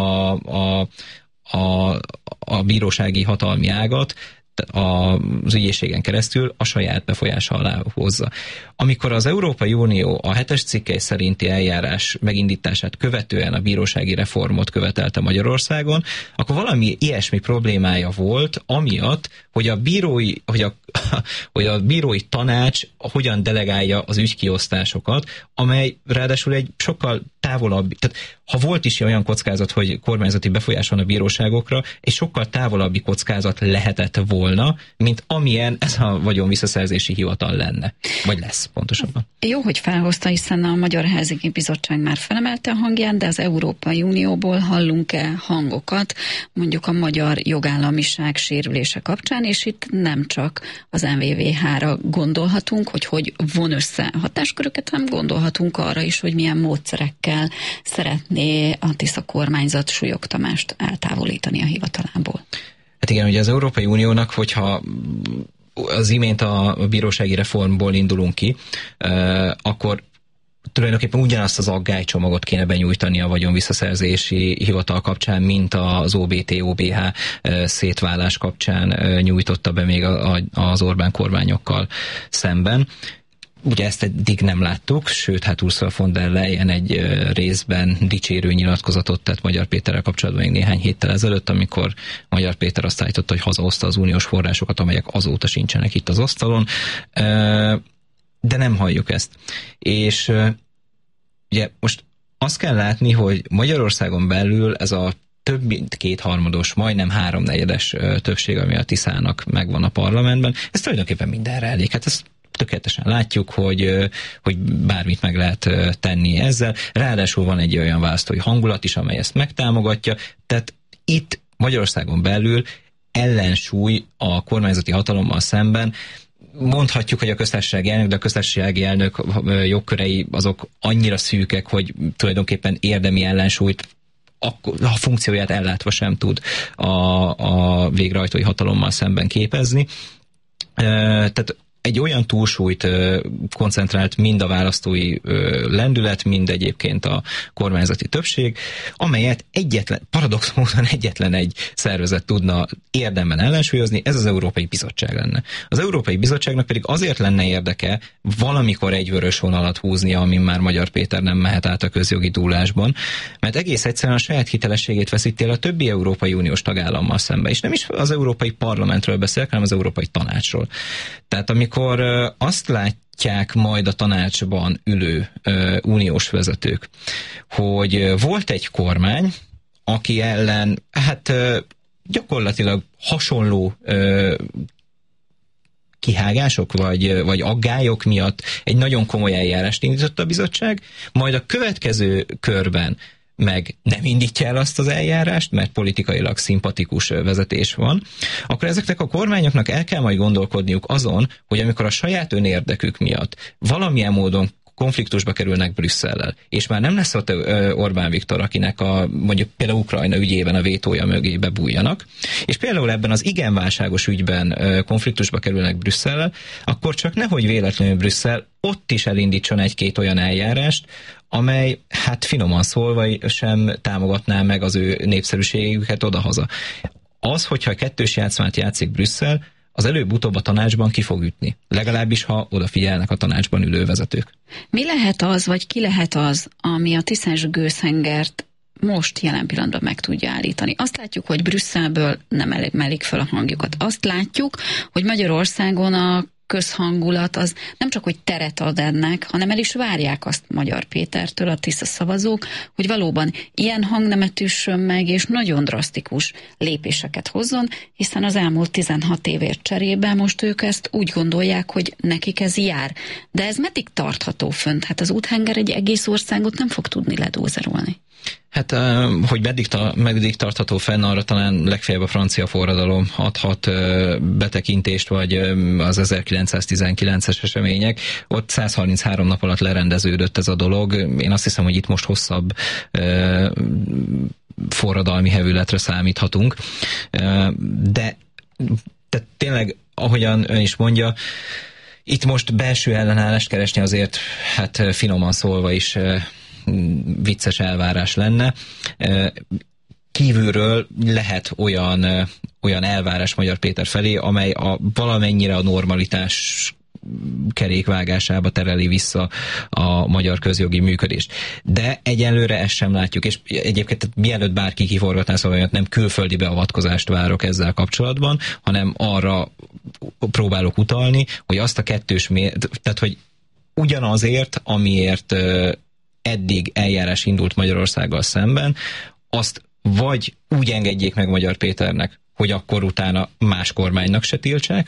[SPEAKER 2] a bírósági hatalmi ágat az ügyészségen keresztül a saját befolyása alá hozza. Amikor az Európai Unió a 7-es cikkely szerinti eljárás megindítását követően a bírósági reformot követelte Magyarországon, akkor valami ilyesmi problémája volt, amiatt, hogy a bírói tanács hogyan delegálja az ügykiosztásokat, amely ráadásul egy sokkal távolabb, tehát ha volt is olyan kockázat, hogy kormányzati befolyás van a bíróságokra, egy sokkal távolabbi kockázat lehetett volna, mint amilyen ez a vagyon visszaszerzési hivatal lenne. Vagy lesz pontosabban.
[SPEAKER 25] Jó, hogy felhozta, hiszen a Magyar Helyzégi Bizottság már felemelte a hangját, de az Európai Unióból hallunk-e hangokat, mondjuk a magyar jogállamiság sérülése kapcsán, és itt nem csak az NVVH-ra gondolhatunk, hogy von össze hatásköröket, hanem gondolhatunk arra is, hogy milyen módszerekkel szeretné a Tisza kormányzat Súlyog Tamást eltávolítani a hivatalából.
[SPEAKER 2] Hát igen, ugye az Európai Uniónak, hogyha az imént a bírósági reformból indulunk ki, akkor tulajdonképpen ugyanazt az aggálycsomagot kéne benyújtani a vagyonvisszaszerzési hivatal kapcsán, mint az OBT-OBH szétválás kapcsán nyújtotta be még az Orbán kormányokkal szemben. Ugye ezt eddig nem láttuk, sőt, hát Ursula von der Leyen egy részben dicsérő nyilatkozatot tett Magyar Péterrel kapcsolatban még néhány héttel ezelőtt, amikor Magyar Péter azt állította, hogy hazahozta az uniós forrásokat, amelyek azóta sincsenek itt az asztalon, de nem halljuk ezt. És ugye most azt kell látni, hogy Magyarországon belül ez a több mint kétharmados, majdnem 3/4 többség, ami a Tiszának megvan a parlamentben, ez tulajdonképpen mindenre elég. Hát ezt tökéletesen látjuk, hogy bármit meg lehet tenni ezzel. Ráadásul van egy olyan választói hangulat is, amely ezt megtámogatja. Tehát itt Magyarországon belül ellensúly a kormányzati hatalommal szemben. Mondhatjuk, hogy a köztársasági elnök, de a köztársasági elnök jogkörei azok annyira szűkek, hogy tulajdonképpen érdemi ellensúlyt a funkcióját ellátva sem tud a végrehajtói hatalommal szemben képezni. Tehát egy olyan túlsúlyt koncentrált mind a választói lendület, mind egyébként a kormányzati többség, amelyet paradox módon egyetlen egy szervezet tudna érdemben ellensúlyozni, ez az Európai Bizottság lenne. Az Európai Bizottságnak pedig azért lenne érdeke valamikor egy vörös vonalat húznia, amin már Magyar Péter nem mehet át a közjogi dúlásban, mert egész egyszerűen a saját hitelességét veszíti el a többi Európai Uniós tagállammal szemben. És nem is az Európai Parlamentről beszélek, hanem az Európai Tanácsról. Tehát amikor azt látják majd a tanácsban ülő uniós vezetők, hogy volt egy kormány, aki ellen gyakorlatilag hasonló kihágások vagy aggályok miatt egy nagyon komoly eljárást indított a bizottság, majd a következő körben meg nem indítja el azt az eljárást, mert politikailag szimpatikus vezetés van, akkor ezeknek a kormányoknak el kell majd gondolkodniuk azon, hogy amikor a saját önérdekük miatt valamilyen módon konfliktusba kerülnek Brüsszellel, és már nem lesz ott Orbán Viktor, akinek mondjuk például Ukrajna ügyében a vétója mögé bebújjanak, és például ebben az igen válságos ügyben konfliktusba kerülnek Brüsszellel, akkor csak nehogy véletlenül Brüsszel ott is elindítson egy-két olyan eljárást, amely, hát finoman szólva sem támogatná meg az ő népszerűségüket odahaza. Az, hogyha kettős játszmát játszik Brüsszel, az előbb-utóbb a tanácsban ki fog ütni. Legalábbis, ha odafigyelnek a tanácsban ülő vezetők.
[SPEAKER 25] Mi lehet az, vagy ki lehet az, ami a tiszás gőzhengert most jelen pillanatban meg tudja állítani? Azt látjuk, hogy Brüsszelből nem emelik fel a hangjukat. Azt látjuk, hogy Magyarországon a közhangulat az nem csak, hogy teret ad ennek, hanem el is várják azt Magyar Pétertől a Tisza szavazók, hogy valóban ilyen hangnemet üssön meg, és nagyon drasztikus lépéseket hozzon, hiszen az elmúlt 16 évért cserébe most ők ezt úgy gondolják, hogy nekik ez jár. De ez meddig tartható fönt? Hát az úthenger egy egész országot nem fog tudni ledózerolni.
[SPEAKER 2] Hát, hogy meddig tartható fenn, arra talán legfeljebb a francia forradalom adhat betekintést, vagy az 1919-es események. Ott 133 nap alatt lerendeződött ez a dolog. Én azt hiszem, hogy itt most hosszabb forradalmi hevületre számíthatunk. De tényleg, ahogyan ön is mondja, itt most belső ellenállást keresni azért, hát finoman szólva is vicces elvárás lenne. Kívülről lehet olyan elvárás Magyar Péter felé, amely valamennyire a normalitás kerékvágásába tereli vissza a magyar közjogi működést. De egyelőre ezt sem látjuk, és egyébként mielőtt bárki kiforgatná szóval, nem külföldi beavatkozást várok ezzel kapcsolatban, hanem arra próbálok utalni, hogy azt a kettős tehát hogy ugyanazért, amiért eddig eljárás indult Magyarországgal szemben, azt vagy úgy engedjék meg Magyar Péternek, hogy akkor utána más kormánynak se tiltsák,